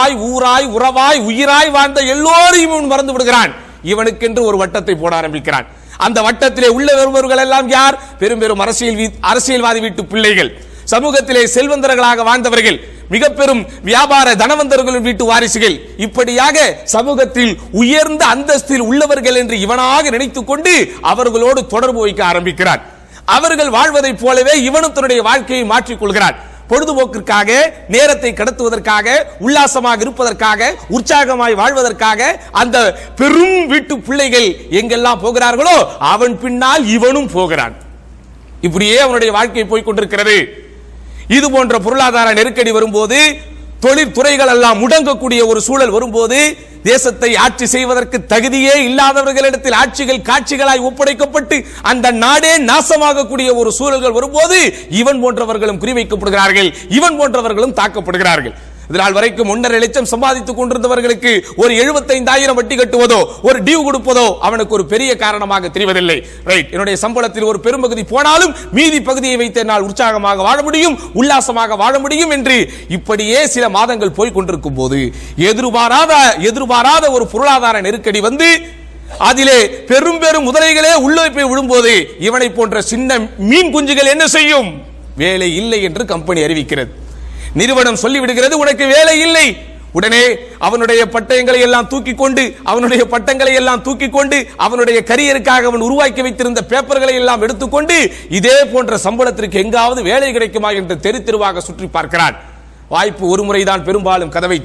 ஊராய் ஊராய் உறவாய் உயிராய் வாழ்ந்த எல்லோரையும் இவன் மறந்து விடுகிறான். இவனுக்கென்று ஒரு வட்டத்தை போட ஆரம்பிக்கிறான். அந்த வட்டத்திலே உள்ள வருபவர்கள் எல்லாம் யார்? பெரும் பெரும் அரசியல்வாதி வீட்டு பிள்ளைகள், சமூகத்திலே செல்வந்தர்களாக வாழ்ந்தவர்கள், மிக பெரும் வியாபார தனவந்தர்களின் வீட்டு வாரிசுகள், இப்படியாக சமூகத்தில் உயர்ந்த அந்தஸ்தில் உள்ளவர்கள் என்று இவனாக நினைத்துக் கொண்டு அவர்களோடு தொடர்பு வைக்க ஆரம்பிக்கிறான். அவர்கள் வாழ்வதை போலவே இவனும் தன்னுடைய வாழ்க்கையை மாற்றிக் கொள்கிறான். பொழுதுபோக்கிற்காக, நேரத்தை கடத்துவதற்காக, உல்லாசமாக இருப்பதற்காக, உற்சாகமாய் வாழ்வதற்காக அந்த பெரும் வீட்டு பிள்ளைகள் எங்கெல்லாம் போகிறார்களோ அவன் பின்னால் இவனும் போகிறான். இப்படியே அவனுடைய வாழ்க்கை போய்க் கொண்டிருக்கிறது. இது போன்ற பொருளாதார நெருக்கடி வரும்போது, தொழிற்துறைகள் எல்லாம் முடங்கக்கூடிய ஒரு சூழல் வரும்போது, தேசத்தை ஆட்சி செய்வதற்கு தகுதியே இல்லாதவர்களிடத்தில் ஆட்சிகள் காட்சிகளாய் ஒப்படைக்கப்பட்டு அந்த நாடே நாசமாகக்கூடிய ஒரு சூழல்கள் வரும்போது இவன் போன்றவர்களும் குறிவைக்கப்படுகிறார்கள், இவன் போன்றவர்களும் தாக்கப்படுகிறார்கள். இதனால் வரைக்கும் 1.5 லட்சம் சம்பாதித்துக் கொண்டிருந்தவர்களுக்கு ஒரு 75,000 வட்டி கட்டுவதோ ஒரு டியூ கொடுப்பதோ அவனுக்கு ஒரு பெரிய காரணமாக தெரிவதில்லை. ரைட், என்னுடைய சம்பளத்தில் ஒரு பெரும்பகுதி போனாலும் மீதி பகுதியை வைத்து என்னால் உற்சாகமாக வாழ முடியும், உல்லாசமாக வாழ முடியும் என்று இப்படியே சில மாதங்கள் போய் கொண்டிருக்கும் போது எதிர்பாராத ஒரு பொருளாதார நெருக்கடி வந்து அதிலே பெரும் பெரும் முதலைகளே உள்ளே போய் விழும்போது இவனை போன்ற சின்ன மீன் குஞ்சுகள் என்ன செய்யும்? வேலை இல்லை என்று கம்பெனி அறிவிக்கிறது. நிறுவனம் சொல்லிவிடுகிறது, உனக்கு வேலை இல்லை. உடனே அவனுடைய பட்டங்களை எல்லாம் தூக்கி கொண்டு அவனுடைய கரியருக்காக அவன் உருவாக்கி வைத்திருந்த பேப்பர்களை எல்லாம் எடுத்துக்கொண்டு இதே போன்ற சம்பளத்திற்கு எங்காவது வேலை கிடைக்குமா என்று தெருவாக சுற்றி பார்க்கிறான். வாய்ப்பு ஒரு முறைதான் பெரும்பாலும் கதவை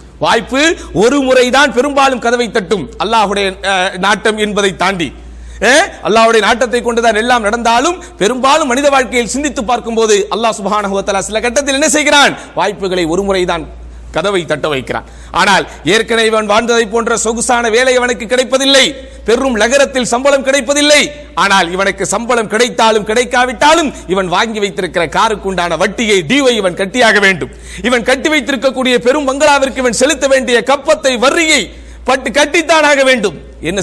தட்டும். அல்லாஹ்வுடைய நாட்டம் என்பதை தாண்டி அல்லாஹ்வுடைய நாட்டத்தை கொண்டுதான் எல்லாம் நடந்தாலும் பெரும்பாலும் மனித வாழ்க்கையில் சிந்தித்து பார்க்கும் போது அல்லாஹ் சுப்ஹானஹு வ தஆலா சில கட்டத்தில் என்ன செய்கிறான்? வாய்ப்புகளை ஒரு முறைதான் கதவை தட்ட வைக்கிறான். ஆனால் ஏற்கனவே இவன் வாழ்ந்ததை போன்ற சொகுசான வேலை அவனுக்கு கிடைப்பதில்லை, பெரும் நகரத்தில் சம்பளம் கிடைப்பதில்லை. ஆனால் இவனுக்கு சம்பளம் கிடைத்தாலும் கிடைக்காவிட்டாலும் இவன் வாங்கி வைத்திருக்கிற காருக்கு உண்டான வட்டியை, டியூவை இவன் கட்டியாக வேண்டும். இவன் கட்டி வைத்திருக்கக்கூடிய பெரும் பங்களாவிற்கு இவன் செலுத்த வேண்டிய கப்பத்தை, வரியை கட்டித்தானாக வேண்டும்.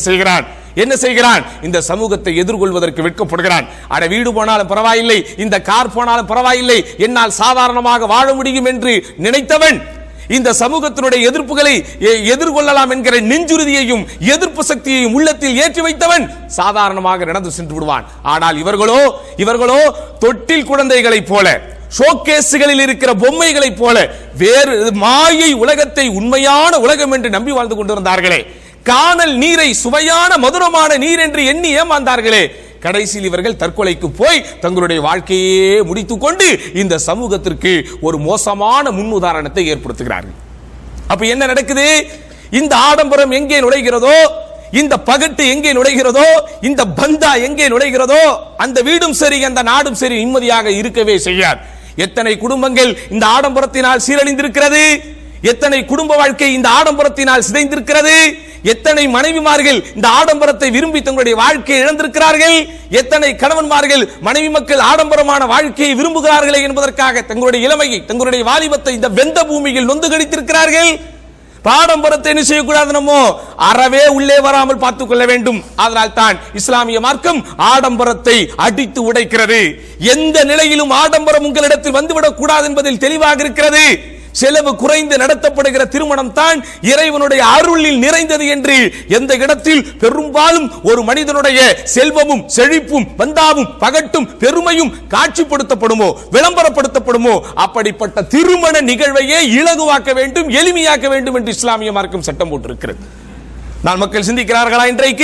என்ன செய்கிறான்? இந்த சமூகத்தை எதிர்கொள்வதற்கு வெட்கப்படுகிறான். அட, வீடு போனாலும் பரவாயில்லை, இந்த கார் போனாலும் பரவாயில்லை, என்னால் சாதாரணமாக வாழ முடியும் என்று நினைத்தவன், இந்த சமூகத்தினுடைய எதிர்ப்புகளை எதிர்கொள்ளலாம் என்கிற நெஞ்சுறுதியையும் எதிர்ப்பு சக்தியையும் உள்ளத்தில் ஏற்றி வைத்தவன் சாதாரணமாக நடந்து சென்று விடுவான். ஆனால் இவர்களோ தொட்டில் குழந்தைகளைப் போல, ஷோகேஸ்களில் இருக்கிற பொம்மைகளைப் போல வேறு மாயை உலகத்தை உண்மையான உலகம் என்று நம்பி வாழ்ந்து கொண்டிருந்தார்களே, காணல் நீரை சுவையான மதுரமான நீர் என்று எண்ணி ஏமாந்தார்களே, கடைசியில் இவர்கள் தற்கொலைக்கு போய் தங்களுடைய வாழ்க்கையே முடித்துக் கொண்டு இந்த சமூகத்திற்கு ஒரு மோசமான முன்னுதாரணத்தை ஏற்படுத்துகிறார்கள். அப்ப என்ன நடக்குது? இந்த ஆடம்பரம் எங்கே நுழைகிறதோ, இந்த பகட்டு எங்கே நுழைகிறதோ, இந்த பந்தா எங்கே நுழைகிறதோ, அந்த வீடும் சரி அந்த நாடும் சரி நிம்மதியாக இருக்கவே செய்யாது. எத்தனை குடும்பங்கள் இந்த ஆடம்பரத்தினால் சீரழிந்திருக்கிறது, எத்தனை குடும்ப வாழ்க்கை இந்த ஆடம்பரத்தினால் சிதைந்திருக்கிறது, எத்தனை மனைவிமார்கள் இந்த ஆடம்பரத்தை விரும்பி தங்களுடைய வாழ்க்கையை இழந்திருக்கிறார்கள், எத்தனை கணவன்மார்கள் மனைவி மக்கள் ஆடம்பரமான வாழ்க்கையை விரும்புகிறார்களே என்பதற்காக தங்களுடைய இளமையை, தங்களுடைய வாலிபத்தை இந்த வெந்த பூமியில் நொந்து கழித்திருக்கிறார்கள். ஆடம்பரத்தை என்ன செய்யக்கூடாது? நம்ம அறவே உள்ளே வராமல் பார்த்துக் கொள்ள வேண்டும். அதனால் தான் இஸ்லாமிய மார்க்கம் ஆடம்பரத்தை அடித்து உடைக்கிறது. எந்த நிலையிலும் ஆடம்பரம் உங்களிடத்தில் வந்துவிடக் கூடாது என்பதில் தெளிவாக இருக்கிறது. செலவு குறைந்து நடத்தப்படுகிற திருமணம் தான் இறைவனுடைய அருளில் நிறைந்தது என்று எந்த இடத்தில் பெரும்பாலும் ஒரு மனிதனுடைய செல்வமும் செழிப்பும் பந்தாவும் பகட்டும் பெருமையும் காட்சிப்படுத்தப்படுமோ, விளம்பரப்படுத்தப்படுமோ, அப்படிப்பட்ட திருமண நிகழ்வையே இலகுவாக்க வேண்டும், எளிமையாக்க வேண்டும் என்று இஸ்லாமிய மார்க்கம் சட்டம் போட்டிருக்கிறது. நான் மக்கள் சிந்திக்கிறார்களா?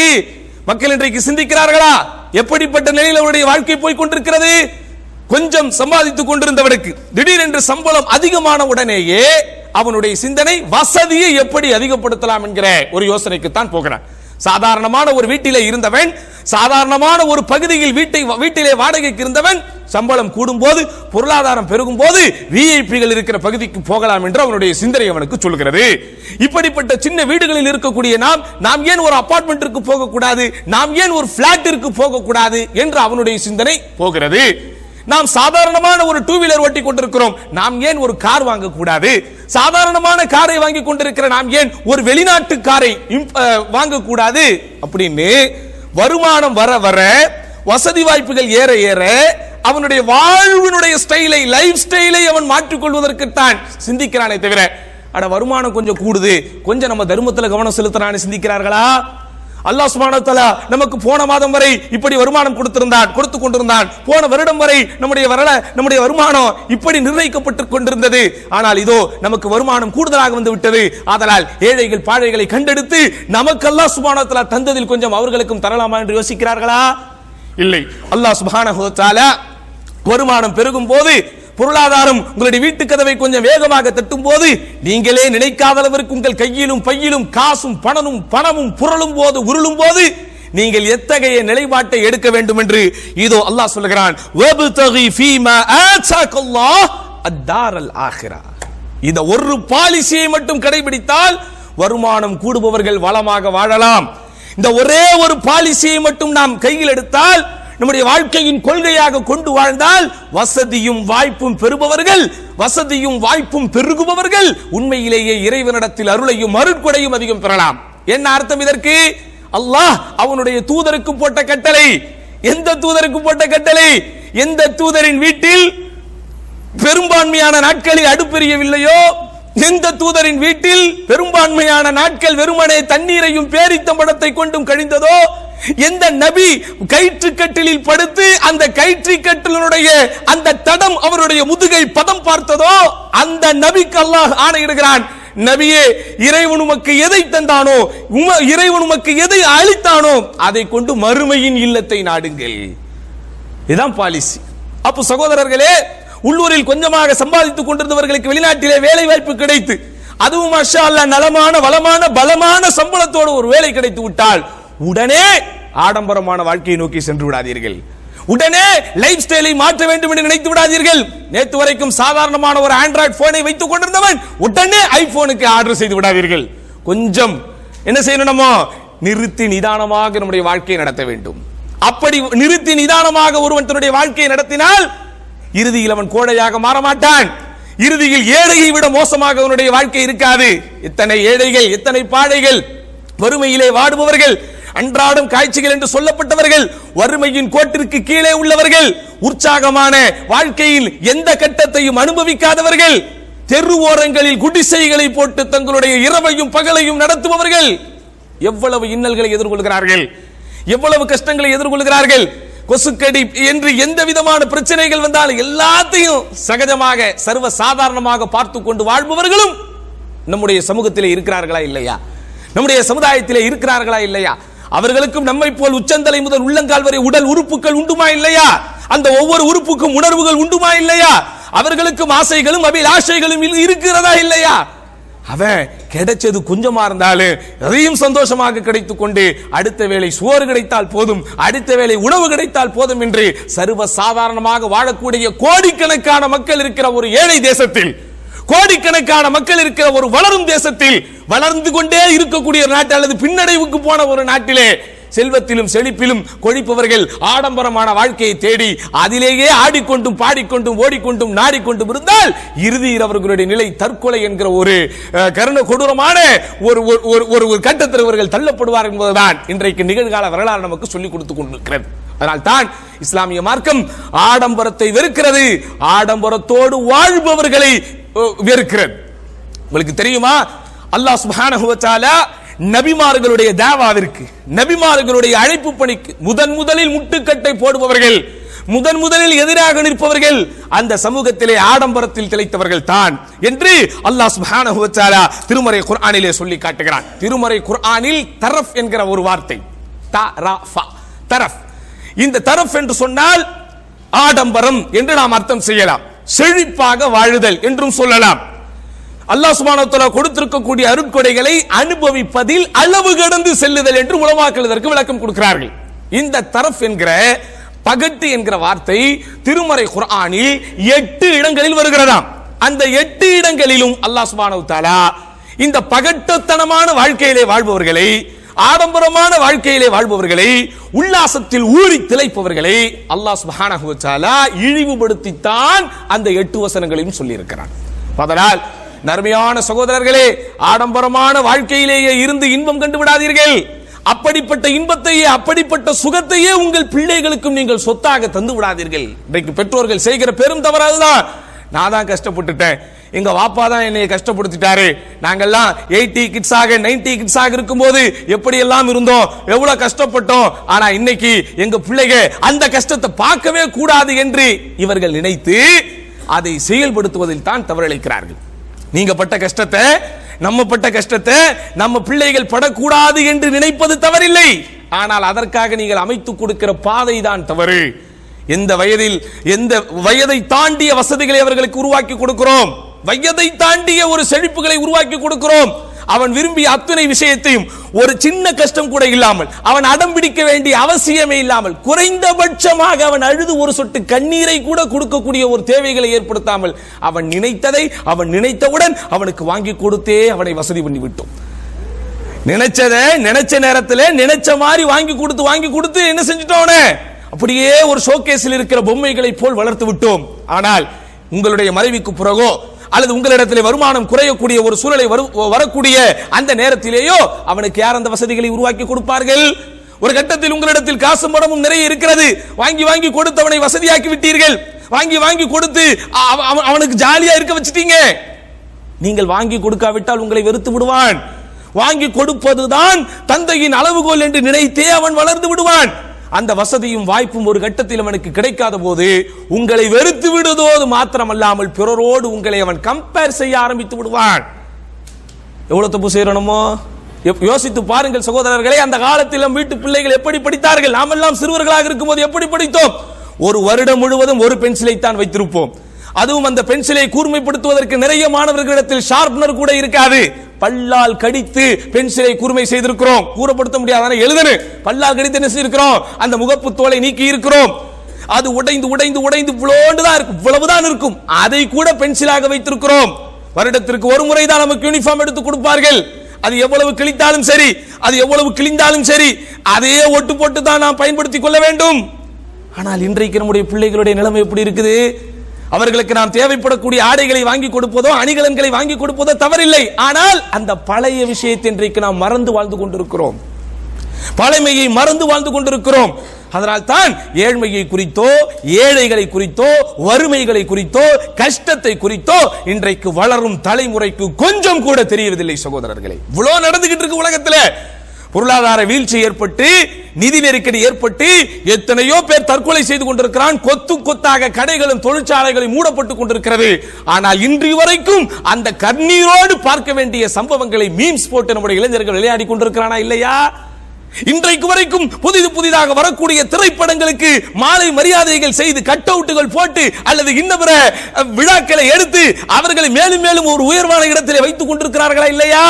இன்றைக்கு சிந்திக்கிறார்களா? எப்படிப்பட்ட நிலையில் அவருடைய வாழ்க்கை போய் கொண்டிருக்கிறது? கொஞ்சம் சம்பாதித்துக் கொண்டிருந்தவனுக்கு திடீரென்று சம்பளம் அதிகமான உடனேயே அவனுடைய சிந்தனை வசதியை எப்படி அதிகப்படுத்தலாம் என்கிற ஒரு யோசனைக்கு தான் போகிறான். சாதாரணமான ஒரு வீட்டிலே இருந்தவன், சாதாரணமான ஒரு பகுதியில் வீட்டிலே வாடகைக்கு இருந்தவன், சம்பளம் கூடும்போது, பொருளாதாரம் பெருகும் போது விஐபிகள் இருக்கிற பகுதிக்கு போகலாம் என்று அவனுடைய சிந்தனை அவனுக்கு சொல்கிறது. இப்படிப்பட்ட சின்ன வீடுகளில் இருக்கக்கூடிய நாம் ஏன் ஒரு அபார்ட்மெண்ட்டிற்கு போகக்கூடாது, நாம் ஏன் ஒரு பிளாட்டிற்கு போகக்கூடாது என்று அவனுடைய சிந்தனை போகிறது. நாம் சாதாரணமான ஒரு டூ வீலர் ஓட்டி கொண்டிருக்கிறோம், நாம் ஏன் ஒரு கார் வாங்கக்கூடாது? சாதாரணமான காரை வாங்கி கொண்டிருக்கிற நாம் ஏன் ஒரு வெளிநாட்டு காரை வாங்கக்கூடாது? அப்படின்னு வருமானம் வர வர, வசதி வாய்ப்புகள் ஏற ஏற அவனுடைய வாழ்வினுடைய ஸ்டைலை, லைஃப் ஸ்டைலை அவன் மாற்றிக்கொள்வதற்குத்தான் சிந்திக்கிறானே தவிர அட வருமானம் கொஞ்சம் கூடுது, கொஞ்சம் நம்ம தர்மத்துல கவனம் செலுத்தறான்னு சிந்திக்கிறார்களா? அல்லாஹ் சுப்ஹானஹு வ தஆலா நமக்கு போன மாதம் வரை இப்படி வருமானம் கொடுத்து கொண்டிருந்தான். போன வருடம் வரை நம்முடைய வருமானம் இப்படி நிர்ணயிக்கப்பட்டு கொண்டிருந்தது. ஆனால் இதோ நமக்கு வருமானம் கூடுதலாக வந்து விட்டது. ஆதலால் ஏழைகள் பாழைகளை கண்டெடுத்து நமக்கு அல்லாஹ் சுப்ஹானஹு வ தஆலா தந்ததில் கொஞ்சம் அவர்களுக்கும் தரலாமா என்று யோசிக்கிறார்களா? இல்லை. அல்லாஹ் சுப்ஹானஹு வ தஆலா வருமானம் பெருகும் போது, பொருளாதாரம் உங்களுடைய வீட்டு கதவை கொஞ்சம் வேகமாக தட்டும் போது, நீங்களே நினைக்காத அளவிற்கு உங்கள் கையிலும் பையிலும் காசும் பணமும் புரளும் போது, உருளும் போது நீங்கள் எத்தகைய நிலைப்பாட்டை எடுக்க வேண்டும் என்று இதோ அல்லாஹ் சொல்கிறான். வப்தகி ஃபீமா ஆதாகல்லாஹ் அத்தாரல் ஆகிரா. இந்த ஒரு பாலிசியை மட்டும் கடைபிடித்தால் வருமானம் கூடுபவர்கள் வளமாக வாழலாம். இந்த ஒரே ஒரு பாலிசியை மட்டும் நாம் கையில் எடுத்தால், நம்முடைய வாழ்க்கையின் கொள்கையாக கொண்டு வாழ்ந்தால், வசதியும் வாய்ப்பும் பெறுபவர்கள், வசதியும் வாய்ப்பும் பெருகுபவர்கள் உண்மையிலேயே இறைவனிடத்தில் அருளையும் அருட்கொடையும் அதிகம் பெறலாம். என்ன அர்த்தம் இதற்கு? அல்லாஹ் அவனுடைய தூதருக்கு போட்ட கட்டளை. எந்த தூதருக்கு போட்ட கட்டளை? எந்த தூதரின் வீட்டில் பெரும்பான்மையான நாட்களில் அடுப்பெரியவில்லையோ, எந்த தூதரின் வீட்டில் பெரும்பான்மையான நாட்கள் வெறுமனே தண்ணீரையும் பேரித்தம்பழத்தை கொண்டும் கழிந்ததோ, எந்த நபி கயிற்றுக்கட்டிலில் படுத்து அந்த கயிற்றுக்கட்டிலுடைய அந்த தடம் அவருடைய முதுகை பதம் பார்த்ததோ, அந்த நபிக்கு அல்லாஹ் ஆணையிடுகிறான், நபியே, இறைவன் உமக்கு எதை தந்தானோ, இறைவன் உமக்கு எதை அளித்தானோ அதை கொண்டு மறுமையின் இல்லத்தை நாடுங்கள். இதுதான் பாலிசி. அப்ப சகோதரர்களே, உள்ளூரில் கொஞ்சமாக சம்பாதித்துக் கொண்டிருந்தவர்களுக்கு வெளிநாட்டிலே வேலை வாய்ப்பு கிடைத்து, அதுவும் மாஷா அல்லாஹ் நலமான வளமான பலமான சம்பளத்தோடு ஒரு வேலை கிடைத்து விட்டால் உடனே ஆடம்பரமான வாழ்க்கையை நோக்கி சென்று விடாதீர்கள். உடனே லைஃப் ஸ்டைலை மாற்ற வேண்டும் என்று நினைத்து விடாதீர்கள். நேற்று வரைக்கும் சாதாரணமான ஒரு ஆண்ட்ராய்டு போனை வைத்துக் கொண்டிருந்தவன் உடனே ஐபோனுக்கு ஆர்டர் செய்து விடாதீர்கள். கொஞ்சம் என்ன செய்யணும்? நிறுத்தி நிதானமாக நம்முடைய வாழ்க்கையை நடத்த வேண்டும். அப்படி நிறுத்தி நிதானமாக ஒருவன் தன்னுடைய வாழ்க்கையை நடத்தினால் இறுதியில் அவன் கோழையாக மாறமாட்டான். இறுதியில் ஏழையை விட மோசமாக அவனுடைய வாழ்க்கை இருக்காது. எத்தனை ஏழைகள், எத்தனை பாழைகள், வறுமையிலே வாடுபவர்கள், அன்றாடம் காய்ச்சிகள் என்று சொல்லப்பட்டவர்கள், வறுமையின் கோட்டிற்கு கீழே உள்ளவர்கள், உற்சாகமான வாழ்க்கையில் எந்த கட்டத்தையும் அனுபவிக்காதவர்கள், தெரு ஓரங்களில் குடிசைகளை போட்டு தங்களுடைய இரவையும் பகலையும் நடத்துபவர்கள் எவ்வளவு இன்னல்களை எதிர்கொள்கிறார்கள், எவ்வளவு கஷ்டங்களை எதிர்கொள்கிறார்கள். கொசுக்கடி என்று எந்த விதமான பிரச்சனைகள் வந்தாலும் எல்லாத்தையும் சகஜமாக சர்வ சாதாரணமாக பார்த்து கொண்டு வாழ்பவர்களும் நம்முடைய சமூகத்திலே இருக்கிறார்களா இல்லையா? நம்முடைய சமுதாயத்திலே இருக்கிறார்களா இல்லையா? அவர்களுக்கும் நம்மை போல் உச்சந்தலை முதல் உள்ளங்கால் வரை உடல் உறுப்புகள் உண்டுமா இல்லையா? அந்த ஒவ்வொரு உறுப்புக்கும் உணர்வுகள் உண்டுமா இல்லையா? அவர்களுக்கும் ஆசைகளும் அபிலாஷைகளும் இருக்கிறதா இல்லையா? அவன் கிடைச்சது கொஞ்சமா இருந்தாலும் அதையும் சந்தோஷமாக கிடைத்துக் கொண்டு அடுத்த வேளை சோறு கிடைத்தால் போதும், அடுத்த வேளை உணவு கிடைத்தால் போதும் என்று சர்வ சாதாரணமாக வாழக்கூடிய கோடிக்கணக்கான மக்கள் இருக்கிற ஒரு ஏழை தேசத்தில், கோடிக்கணக்கான மக்கள் இருக்கிற ஒரு வளரும் தேசத்தில், வளர்ந்து கொண்டே இருக்கக்கூடிய நாட்டு அல்லது பின்னடைவுக்கு போன ஒரு நாட்டிலே செல்வத்திலும் செழிப்பிலும் கொழிப்பவர்கள் ஆடம்பரமான வாழ்க்கையை தேடி அதிலேயே ஆடிக்கொண்டும் பாடிக்கொண்டும் ஓடிக்கொண்டும் நாடிக்கொண்டும் இருந்தால் இறுதியில் அவர்களுடைய நிலை தற்கொலை என்கிற ஒரு கருண கொடூரமான ஒரு கட்டத்தில் அவர்கள் தள்ளப்படுவார் என்பதுதான் இன்றைக்கு நிகழ்கால வரலாறு நமக்கு சொல்லிக் கொடுத்துக் கொண்டிருக்கிறது. அதனால் தான் இஸ்லாமிய மார்க்கம் ஆடம்பரத்தை வெறுக்கிறது, ஆடம்பரத்தோடு வாழ்பவர்களை வெறுக்கிறது. உங்களுக்கு தெரியுமா, அல்லாஹ் சுப்ஹானஹு வ தஆலா நபிமார்களுடைய தாவாவிற்கு, நபிமார்களுடைய அழைப்பு பணிக்கு முதலில் முட்டுக்கட்டை போடுபவர்கள், முதலில் எதிராக நிற்பவர்கள் அந்த சமூகத்திலே ஆடம்பரத்தில் திளைத்தவர்கள் தான் என்று அல்லாஹ் சுப்ஹானஹு வ தஆலா திருமறை குர்ஆனிலே சொல்லி காட்டுகிறான். திருமறை குர்ஆனில் தரஃப் என்கிற ஒரு வார்த்தை, தரஃப், இந்த தரஃப் என்று சொன்னால் ஆடம்பரம் என்று நாம் அர்த்தம் செய்யலாம், செழிப்பாக வாழுதல் என்றும் சொல்லலாம். அல்லாஹ் சுப்ஹானஹு வ தஆலா கொடுத்திருக்கக்கூடிய அருட்கொடைகளை அனுபவிப்பதில் அளவு கடந்து செல்லுதல் என்று உலமாக்கள் இதற்கு விளக்கம் கொடுக்கிறார்கள். இந்த தரஃப் என்கிற பகட்டு என்கிற வார்த்தை திருமறை குர்ஆனில் 8 இடங்களில் வருகிறதாம். அந்த 8 இடங்களிலும் அல்லாஹ் சுப்ஹானஹு வ தஆலா இந்த பகட்டுத்தனமான வாழ்க்கையிலே வாழ்பவர்களை, ஆடம்பரமான வாழ்க்கையிலே வாழ்பவர்களை, உல்லாசத்தில் ஊறி திளைப்பவர்களை அல்லாஹ் சுப்ஹானஹு வ தஆலா இழிவுபடுத்தித்தான் அந்த 8 வசனங்களையும் சொல்லி இருக்கிறான். அதனால் நர்மையான சகோதரர்களே, ஆடம்பரமான வாழ்க்கையிலேயே இருந்து இன்பம் கண்டு விடாதீர்கள். அப்படிப்பட்ட இன்பத்தையே, அப்படிப்பட்ட சுகத்தையே உங்கள் பிள்ளைகளுக்கும் நீங்கள் சொத்தாக தந்து விடாதீர்கள். இன்றைக்கு பெற்றோர்கள் செய்கிற பெரும் தவறு அதுதான். நான் தான் கஷ்டப்பட்டுட்டேன், எங்க வாப்பா தான் என்னை கஷ்டப்படுத்திட்டாரு. நாங்கெல்லாம் 80 கிட்ஸாக 90 கிட்ஸாக இருக்கும்போது எப்படி எல்லாம் இருந்தோம், எவ்வளவு கஷ்டப்பட்டோம். ஆனா இன்னைக்கு எங்க பிள்ளைங்க அந்த கஷ்டத்தை பார்க்கவே கூடாது என்று இவர்கள் நினைத்து அதை செயல்படுத்துவதில் தான் தவறிழைக்கிறார்கள். நீங்க பட்ட கஷ்டத்தை, நம்ம பட்ட கஷ்டத்தை நம்ம பிள்ளைகள் படக்கூடாது என்று நினைப்பது தவறில்லை. ஆனால் அதற்காக நீங்கள் அமைத்துக் கொடுக்கிற பாதை தான் தவறு. எந்த வயதை தாண்டிய வசதிகளை அவர்களுக்கு உருவாக்கி கொடுக்கிறோம், வயதை தாண்டிய ஒரு செழிப்புகளை உருவாக்கி கொடுக்கிறோம். அவன் விரும்பிய அத்தனை விஷயத்தையும் ஒரு சின்ன கஷ்டம் கூட இல்லாமல், அவன் அடம் பிடிக்க வேண்டிய அவசியமே இல்லாமல், குறைந்தபட்சமாக அவன் அழுது ஒரு சொட்டு கண்ணீரை கூட கொடுக்கக்கூடிய ஒரு தேவைகளை ஏற்படுத்தாமல் அவன் நினைத்ததை அவன் நினைத்தவுடன் அவனுக்கு வாங்கி கொடுத்தே அவனை வசதி பண்ணி விட்டோம். நினைச்சதை நினைச்ச நேரத்தில் நினைச்ச மாதிரி வாங்கி கொடுத்து என்ன செஞ்சிட்டோம், அப்படியே ஒரு ஷோகேஸில் இருக்கிற பொம்மைகளை போல் வளர்த்து விட்டோம். ஆனால் உங்களுடைய மறைவுக்கு பிறகோ அல்லது உங்களிடத்தில் வருமானம் குறையக்கூடிய ஒரு சூழலை வரக்கூடிய அந்த நேரத்திலேயோ அவனுக்கு யார் அந்த வசதிகளை உருவாக்கி கொடுப்பார்கள்? ஒரு கட்டத்தில் உங்களிடத்தில் காசும் பணமும் நிறைய இருக்கிறது, வாங்கி கொடுத்து அவனை வசதியாக்கி விட்டீர்கள். வாங்கி கொடுத்து அவனுக்கு ஜாலியா இருக்க வச்சிட்டீங்க. நீங்கள் வாங்கி கொடுக்காவிட்டால் உங்களை வெறுத்து விடுவான். வாங்கி கொடுப்பதுதான் தந்தையின் அளவுகோல் என்று நினைத்தே அவன் வளர்ந்து விடுவான். அந்த வசதியும் வாய்ப்பும் ஒரு கட்டத்தில் அவனுக்கு கிடைக்காத போது உங்களை வெறுத்து விடுவதோடு மாத்திரமல்லாமல் பிறரோடு உங்களை அவன் கம்பேர் செய்ய ஆரம்பித்து விடுவான். எவ்வளவு தப்பு செய்யணுமோ யோசித்து பாருங்கள் சகோதரர்களே. அந்த காலத்தில் வீட்டு பிள்ளைகள் எப்படி படித்தார்கள்? நாமெல்லாம் சிறுவர்களாக இருக்கும்போது எப்படி படித்தோம்? ஒரு வருடம் முழுவதும் ஒரு பென்சிலை தான் வைத்திருப்போம். அதுவும் அந்த பென்சிலை கூர்மைப்படுத்துவதற்கு நிறைய மாணவர்களிடத்தில் ஷார்ப்னர் கூட இருக்காது. பல்லால் கடித்து பென்சிலை கூர்மை செய்திருக்கிறோம். கூறப்படுத்த முடியாத எழுதனு பல்லால் கடித்து என்ன செய்திருக்கிறோம்? அந்த முகப்பு தோலை நீக்கி இருக்கிறோம். அது உடைந்து இவ்வளவுதான் இருக்கும். அதை கூட பென்சிலாக வைத்திருக்கிறோம். வருடத்திற்கு ஒரு முறை தான் நமக்கு யூனிஃபார்ம் எடுத்து கொடுப்பார்கள். அது எவ்வளவு கிழித்தாலும் சரி, அது எவ்வளவு கிழிந்தாலும் சரி, அதையே ஒட்டு போட்டு தான் நாம் பயன்படுத்திக் கொள்ள வேண்டும். ஆனால் இன்றைக்கு நம்முடைய பிள்ளைகளுடைய நிலைமை எப்படி இருக்குது? அவர்களுக்கு நாம் தேவைப்படக்கூடிய ஆடைகளை வாங்கி கொடுப்பதோ அணிகலன்களை வாங்கி கொடுப்பதோ தவறில்லை. ஆனால் அந்த பழைய விஷயத்தை இன்றைக்கு நாம் மறந்து வாழ்ந்து கொண்டிருக்கிறோம். பழமையை மறந்து வாழ்ந்து கொண்டிருக்கிறோம். அதனால் தான் ஏழ்மையை குறித்தோ ஏழைகளை குறித்தோ வறுமைகளை குறித்தோ கஷ்டத்தை குறித்தோ இன்றைக்கு வளரும் தலைமுறைக்கு கொஞ்சம் கூட தெரியவதில்லை சகோதரர்களே. இவ்வளவு நடந்துகிட்டு இருக்கு உலகத்தில். பொருளாதார வீழ்ச்சி ஏற்பட்டு, நிதி நெருக்கடி ஏற்பட்டு எத்தனையோ பேர் தற்கொலை செய்து கொண்டிருக்கிறான். கொத்தாக கடைகளும் தொழிற்சாலைகளும் மூடப்பட்டுக் கொண்டிருக்கிறது. ஆனால் இன்று வரைக்கும் அந்த கண்ணீரோடு பார்க்க வேண்டிய சம்பவங்களை மீம்ஸ் போட்டு நம்முடைய இளைஞர்கள் விளையாடி கொண்டிருக்கிறானா இல்லையா? இன்றைக்கு வரைக்கும் புதிதாக வரக்கூடிய திரைப்படங்களுக்கு மாலை மரியாதைகள் செய்து கட் அவுட்டுகள் போட்டு அல்லது இன்னபிற விழாக்களை எடுத்து அவர்களை மேலும் மேலும் ஒரு உயர்வான இடத்திலே வைத்துக் கொண்டிருக்கிறார்களா இல்லையா?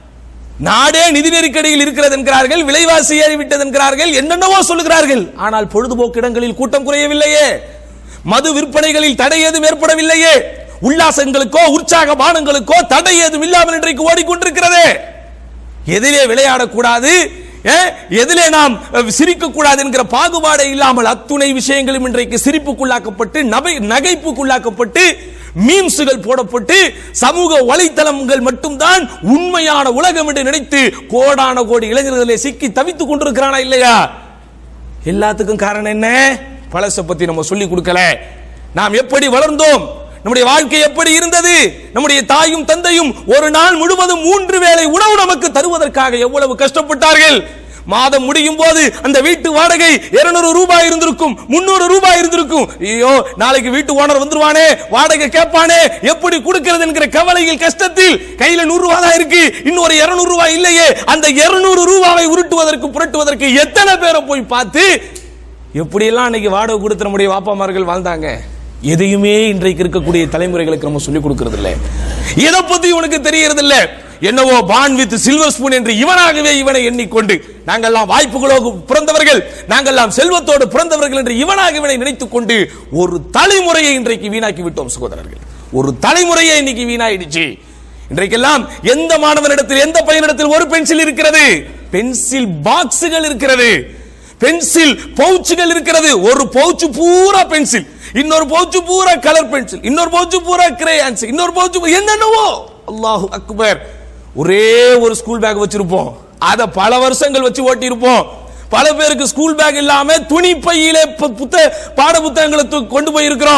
நாடே நிதி நெருக்கடியில் இருக்கிறது என்கிறார்கள், விலைவாசி ஏறிவிட்டது என்கிறார்கள், என்னென்னவோ சொல்லுகிறார்கள். ஆனால் பொழுதுபோக்கு இடங்களில் கூட்டம் குறையவில்லையே, மது விற்பனைகளில் தடை ஏதும் ஏற்படவில்லையே, உல்லாசங்களுக்கோ உற்சாக பானங்களுக்கோ தடை ஏதும் இல்லாமல் இன்றைக்கு ஓடிக்கொண்டிருக்கிறது. எதிலே விளையாடக்கூடாது, எதிலே நாம் சிரிக்க கூடாது என்கிற பாகுபாடே இல்லாமல் அத்துணை விஷயங்களும் இன்றைக்கு சிரிப்புக்குள்ளாக்கப்பட்டு நகைப்புக்குள்ளாக்கப்பட்டு மீம்ஸ்கள் போடப்பட்டு சமூக வலைத்தளங்கள் மட்டும்தான் உண்மையான உலகம் என்று நினைத்து கோடான கோடி இளைஞர்களை சிக்கி தவித்துக் கொண்டிருக்கிறானா இல்லையா? எல்லாத்துக்கும் காரணம் என்ன? பழச பத்தி நம்ம சொல்லிக் கொடுக்கல. நாம் எப்படி வளர்ந்தோம், நம்முடைய வாழ்க்கை எப்படி இருந்தது, நம்முடைய தாயும் தந்தையும் ஒரு நாள் முழுவதும் 3 வேளை உணவு நமக்கு தருவதற்காக எவ்வளவு கஷ்டப்பட்டார்கள். மாதம் முடியும் போது அந்த வீட்டு வாடகை 200 ரூபாய் இருந்திருக்கும், 300 ரூபாய் இருந்திருக்கும். ஐயோ நாளைக்கு வீட்டு ஓனர் வந்துருவானே, வாடகை கேட்பானே, எப்படி கொடுக்கிறது என்கிற கவலையில் கஷ்டத்தில் கையில 100 ரூபாய் தான் இருக்கு, இன்னொரு 200 ரூபாய் இல்லையே. அந்த 200 ரூபாயை உருட்டுவதற்கு புரட்டுவதற்கு எத்தனை பேரை போய் பார்த்து எப்படி எல்லாம் அன்னைக்கு வாடகை கொடுத்து நம்முடைய வாப்பாமார்கள் வாழ்ந்தாங்க. எதையுமே இன்றைக்கு இருக்கக்கூடிய தலைமுறைகளுக்கு நம்ம சொல்லிக் கொடுக்கிறது இல்லை. எதை பத்தி உனக்கு தெரியறது இல்லை. என்னவோ பான் வித் சில்வர் ஸ்பூன் என்று இவனாகவே இவனை எண்ணிக்கொண்டு நாங்கெல்லாம் வாய்ப்புகளோடு பிறந்தவர்கள், நாங்கெல்லாம் செல்வத்தோடு பிறந்தவர்கள் என்று இவனாக இவனை நினைத்துக் கொண்டு ஒரு தலைமுறையை இன்றைக்கு வீணாக்கி விட்டோம் சகோதரர்கள். ஒரு தலைமுறையை இன்னைக்கு வீணாயிடுச்சு. இன்றைக்கெல்லாம் எந்த மாணவனிடத்தில் எந்த பையனிடத்தில் ஒரு பென்சில் இருக்கிறது, பென்சில் பாக்ஸ்கள் இருக்கிறது, பென்சில் பவுச்சுகள் இருக்கிறது. ஒரு பவுச் பூரா பென்சில், இன்னொரு பவுச் பூரா கலர் பென்சில், இன்னொரு பவுச் பூரா கிரேயான்ஸ், இன்னொரு பவுச் என்னென்னவோ. அல்லாஹு அக்பர். ஒரே ஒரு ஸ்கூல் பேக் வச்சிருப்போம், அதை பல வருஷங்கள் வச்சு ஓட்டி இருப்போம். பல பேருக்கு ஸ்கூல் பேக் இல்லாம துணி பையிலே பாட புத்தகங்களை கொண்டு போய் இருக்கிறோம்.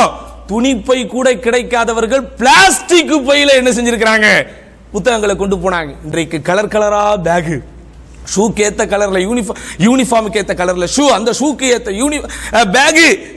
துணிப்பை கூட கிடைக்காதவர்கள் பிளாஸ்டிக் பையில என்ன செஞ்சிருக்கிறாங்க, புத்தகங்களை கொண்டு போனாங்க. இன்றைக்கு கலர் கலரா பேக், ஷூக்கு ஏத்த கலர்ல யூனிஃபார்முக்கு ஏத்த கலர்ல ஷூ, அந்த ஷூக்கு ஏத்த பேக்.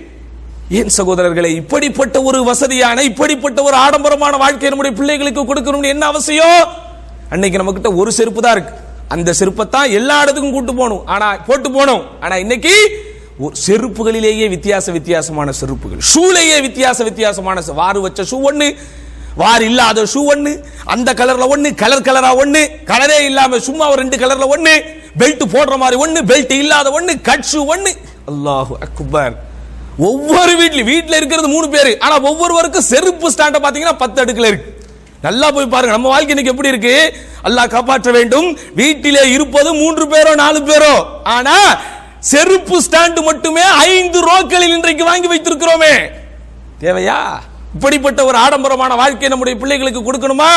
ஏன் சகோதரர்களே, இப்படிப்பட்ட ஒரு வசதியான, இப்படிப்பட்ட ஒரு ஆடம்பரமான வாழ்க்கை நம்முடைய பிள்ளைகளுக்கு கொடுக்கணும்னு என்ன அவசியம்? அன்னைக்கு நம்ம கிட்ட ஒரு செருப்பு தான் இருக்கு, அந்த செருப்பை தான் எல்லா இடத்துக்கும் கூட்டு போகணும், ஆனா போட்டு போனோம். ஆனா இன்னைக்கு செருப்புகளிலேயே வித்தியாசமான செருப்புகள், ஷூலேயே வித்தியாசமான வாறு வச்ச ஷூ ஒண்ணு, வார் இல்லாத ஷூ ஒண்ணு, அந்த கலர்ல ஒண்ணு, கலரா ஒண்ணு, கலரே இல்லாம சும்மா ஒரு 2 கலர்ல ஒண்ணு, பெல்ட் போடுற மாதிரி ஒண்ணு, பெல்ட் இல்லாத ஒண்ணு, கட் ஷூ ஒண்ணு. அல்லாஹு அக்பர். ஒவ்வொரு வீட்ல இருக்கிறது 3 பேரு, ஆனா ஒவ்வொருவருக்கும் செருப்பு ஸ்டாண்ட பாத்தீங்கன்னா 10 அடுக்குல இருக்கு. நல்லா போய் பாருங்க, நம்ம வாழ்க்கை இன்னைக்கு எப்படி இருக்கு. அல்லாஹ் காப்பாற்ற வேண்டும். வீட்டிலே இருப்பது 3 பேரோ 4 பேரோ, ஆனா செருப்பு ஸ்டாண்ட் மட்டுமே 5 ரோக்களில் இன்றைக்கு வாங்கி வைத்திருக்கிறோமே. தேவையா? இப்படிப்பட்ட ஒரு ஆடம்பரமான வாழ்க்கை நம்முடைய பிள்ளைகளுக்கு கொடுக்கணுமா?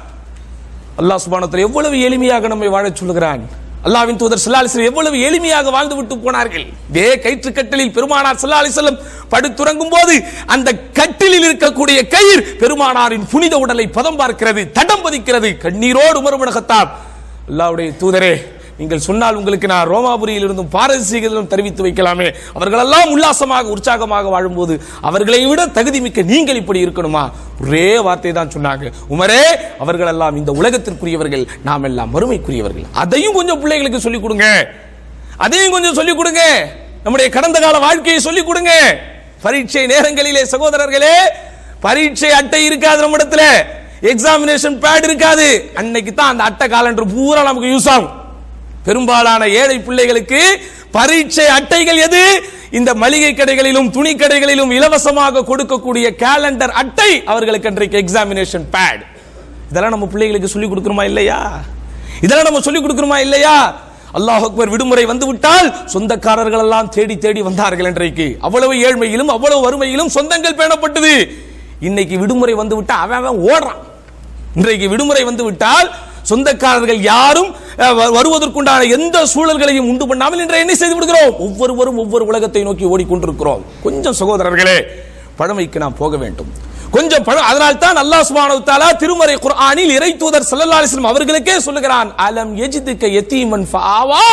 அல்லாஹ் சுப்ஹானஹு வ தஆலா எவ்வளவு எளிமையாக நம்மை வாழச் சொல்கிறான். அல்லாஹ்வின் தூதர் ஸல்லல்லாஹு அலைஹி வஸல்லம் எவ்வளவு எளிமையாக வாழ்ந்து விட்டு போனார்கள். இதே கயிற்றுக்கட்டிலில் பெருமானார் ஸல்லல்லாஹு அலைஹி வஸல்லம் படுத்துறங்கும் போது அந்த கட்டிலில் இருக்கக்கூடிய கயிறு பெருமானாரின் புனித உடலை பதம் பார்க்கிறது, தடம் பதிக்கிறது. கண்ணீரோடு உமர் இப்னு கத்தாப், அல்லாஹ்வுடைய தூதரே, நீங்கள் சொன்னால் உங்களுக்கு நான் ரோமாபுரியில் இருந்தும் பாரசீகத்திலும் தெரிவித்து வைக்கலாமே. அவர்களெல்லாம் உல்லாசமாக உற்சாகமாக வாழும்போது அவர்களை விட தகுதி மிக்க நீங்கள் இப்படி இருக்கணுமா? ஒரே வார்த்தை தான் சொன்னாங்க, உமரே, அவர்கள் எல்லாம் இந்த உலகத்திற்குரியவர்கள், நாம் எல்லாம் மறுமைக்குரியவர்கள். அதையும் கொஞ்சம் பிள்ளைகளுக்கு சொல்லிக் கொடுங்க, அதையும் கொஞ்சம் சொல்லிக் கொடுங்க. நம்முடைய கடந்த கால வாழ்க்கையை சொல்லிக் கொடுங்க. பரீட்சை நேரங்களிலே சகோதரர்களே, பரீட்சை அட்டை இருக்காது நம்மிடத்துல, எக்ஸாமினேஷன் பேட் இருக்காது. அன்னைக்கு தான் அந்த அட்டை காலண்டர் பூரா நமக்கு யூஸ் ஆகும். பெரும்பாலான ஏழை பிள்ளைகளுக்கு பரீட்சை அட்டைகள் எது? இந்த மளிகை கடைகளிலும் துணி கடைகளிலும் இலவசமாக கொடுக்கக்கூடிய கேலண்டர் அட்டை அவர்களுக்கு அன்றைக்கு எக்ஸாமினேஷன் பேட். இதெல்லாம் நம்ம பிள்ளைகளுக்கு சொல்லிக் கொடுக்கிறோமா இல்லையா? இதெல்லாம் நம்ம சொல்லிக் கொடுக்கிறோமா இல்லையா? அல்லாஹ் அக்பர். விடுமுறை வந்து விட்டால் சொந்தக்காரர்கள் எல்லாம் தேடி தேடி வந்தார்கள். இன்றைக்கு அவ்வளவு ஏழ்மையிலும் அவ்வளவு வறுமையிலும் சொந்தங்கள் பேணப்பட்டது. இன்னைக்கு விடுமுறை வந்து விட்டா அவன் ஓடுறான். இன்றைக்கு விடுமுறை வந்து விட்டால் சொந்தக்காரர்கள் யாரும் வருவதற்குண்டான எந்த சூழல்களையும் உண்டு பண்ணாமல் இன்று என்ன செய்து விடுகிறோம்? ஒவ்வொருவரும் ஒவ்வொரு உலகத்தை நோக்கி ஓடிக்கொண்டிருக்கிறோம். கொஞ்சம் சகோதரர்களே, பழமைக்கு நாம் போக வேண்டும். கொஞ்சம் அதனால் தான் அல்லாஹ் சுப்ஹானஹு வ தஆலா திருமறை குர்ஆனில் இறை தூதர் ஸல்லல்லாஹு அலைஹி வஸல்லம் அவர்களுக்கே சொல்லுகிறான், அலம் யஜிதுக யதீமன் ஃபஆவா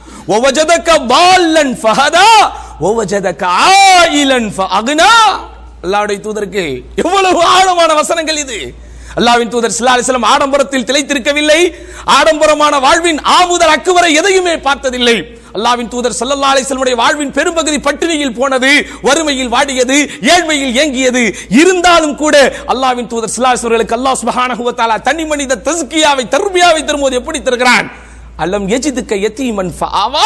வவஜதக பால்லன் ஃபஹதா வவஜதக ஆயிலன் ஃபஅக்னா. அல்லாஹ்வுடைய தூதருக்கு எவ்வளவு ஆழமான வசனங்கள் இது. அல்லாஹ்வின் தூதர் ஸல்லல்லாஹு அலைஹி வஸல்லம் ஆடம்பரத்தில் திளைத்திருக்கவில்லை. ஆடம்பரமான வாழ்வின் ஆமுதல் அக்குவரை எதையுமே பார்த்ததில்லை. அல்லாஹ்வின் தூதர் ஸல்லல்லாஹு அலைஹி வஸல்லம் வாழ்வின் பெரும்பகுதி பட்டினியில் போனது, வறுமையில் வாடியது, ஏழ்மையில் ஏங்கியது. இருந்தாலும் கூட அல்லாஹ்வின் தூதர் ஸல்லல்லாஹு அலைஹி வஸல்லம் அல்லாஹ் சுப்ஹானஹு வ தஆலா தனி மனித தஸ்கியாவை தர்பியாவை தரும்போது எப்படி தருகிறான்? அலம் யஜிதுக யதீமன் ஃபஆவா.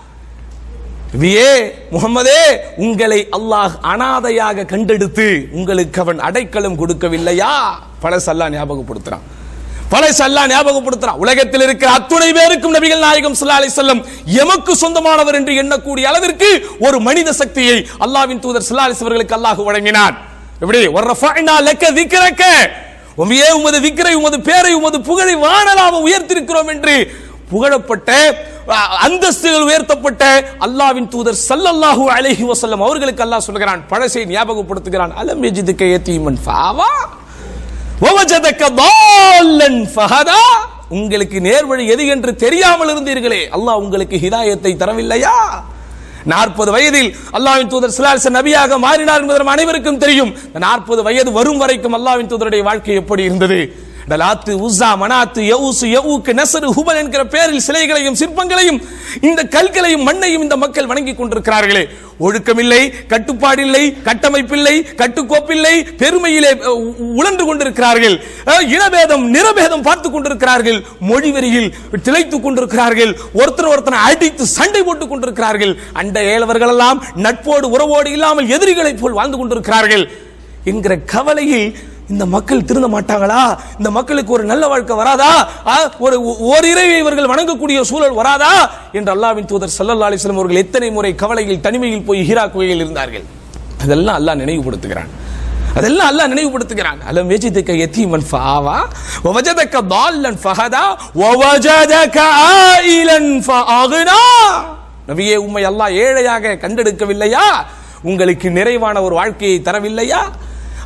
முஹம்மதே, உங்களை அல்லாஹ் அனாதையாக கண்டெடுத்து உங்களுக்கு அவன் அடைக்கலம் கொடுக்கவில்லையா? பழச அல்லாஹ் ஞாபகப்படுத்துறான், பழச அல்லாஹ் ஞாபகப்படுத்துறான். உலகத்தில் இருக்கிற அத்துணை பேருக்கும் நபிகள் நாயகம் ஸல்லல்லாஹு அலைஹி வஸல்லம் எமக்கு சொந்தமானவர் என்று எண்ணக்கூடிய அளவிற்கு ஒரு மனித சக்தியை அல்லாஹ்வின் தூதர் ஸல்லல்லாஹு அலைஹி வஸல்லம் அல்லாஹ் வழங்கினான். எப்படி? வர்ஃபஅனா லக திக்ரக, உமது திக்ரை, உமது பேரை, உமது புகழை வானலாக உயர்த்திருக்கிறோம் என்று புகழப்பட்ட, அந்தஸ்துகள் உயர்த்தப்பட்ட அல்லாஹ்வின் தூதர் ஸல்லல்லாஹு அலைஹி வஸல்லம் அவர்களுக்கு அல்லாஹ் சொல்கிறான், பழசை ஞாபகப்படுத்துகிறான். அலம் யஜிதுக யதீமன் ஃபஆவா வவஜதக ضالன் ஃபஹதா. உங்களுக்கு நேர்வழி எது என்று தெரியாமல் இருந்தீர்களே, அல்லாஹ் உங்களுக்கு ஹிதாயத்தை தரவில்லையா? 40 வயதில் அல்லாஹ்வின் தூதர் ஸல்லல்லாஹு அலைஹி வஸல்லம் நபியாக மாறினார் என்பது நம்ம அனைவருக்கும் தெரியும். 40 வயது வரும் வரைக்கும் அல்லாஹ்வின் தூதருடைய வாழ்க்கை எப்படி இருந்தது? லாத்து, உஸா, மனாத்து, யஊஸ், யஊக், நஸ்ர், ஹுபல் என்கிற பெயரில் சிலைகளையும் சிற்பங்களையும் இந்த கல்களையும் மண்ணையும் இந்த மக்கள் வணங்கிக் கொண்டிருக்கிறார்களே. ஒழுக்கமில்லை, கட்டுப்பாடில்லை, கட்டமைப்பில்லை, கட்டுக்கோப்பில்லை, பெருமையிலே உழன்று கொண்டிருக்கிறார்கள். இனபேதம் நிறபேதம் பார்த்துக் கொண்டிருக்கிறார்கள். மொழிவெறியில் திளைத்துக் கொண்டிருக்கிறார்கள். ஒருத்தனை அடித்து சண்டை போட்டுக் கொண்டிருக்கிறார்கள். அந்த ஏழவர்கள் எல்லாம் நட்போடு உறவோடு இல்லாமல் எதிரிகளைப் போல் வாழ்ந்து கொண்டிருக்கிறார்கள் என்கிற கவலையில் இந்த மக்கள் திருந்த மாட்டாங்களா? இந்த மக்களுக்கு ஒரு நல்ல வாழ்க்கை வராதா? ஒரு இறைவை இவர்கள் வணங்கக்கூடிய சூழல் வராதா என்று அல்லாஹ்வின் தூதர் ஸல்லல்லாஹு அலைஹி வஸல்லம் அவர்கள் எத்தனை முறை கவலையில் தனிமையில் போய் ஹிரா குகையில் இருந்தார்கள். அதெல்லாம் அல்லாஹ் நினைவுபடுத்துகிறான். அதெல்லாம் அல்லாஹ் நினைவுபடுத்துகிறான். அலம் யஜிதுக யதீமன் ஃபஆவா வவஜதக ضالன் ஃபஹதா வவஜதக ஆயிலன் ஃபஅக்னா. நபியே, உம்மை அல்லாஹ் ஏழையாக கண்டெடுக்கவில்லையா? உங்களுக்கு நிறைவான ஒரு வாழ்க்கையை தரவில்லையா?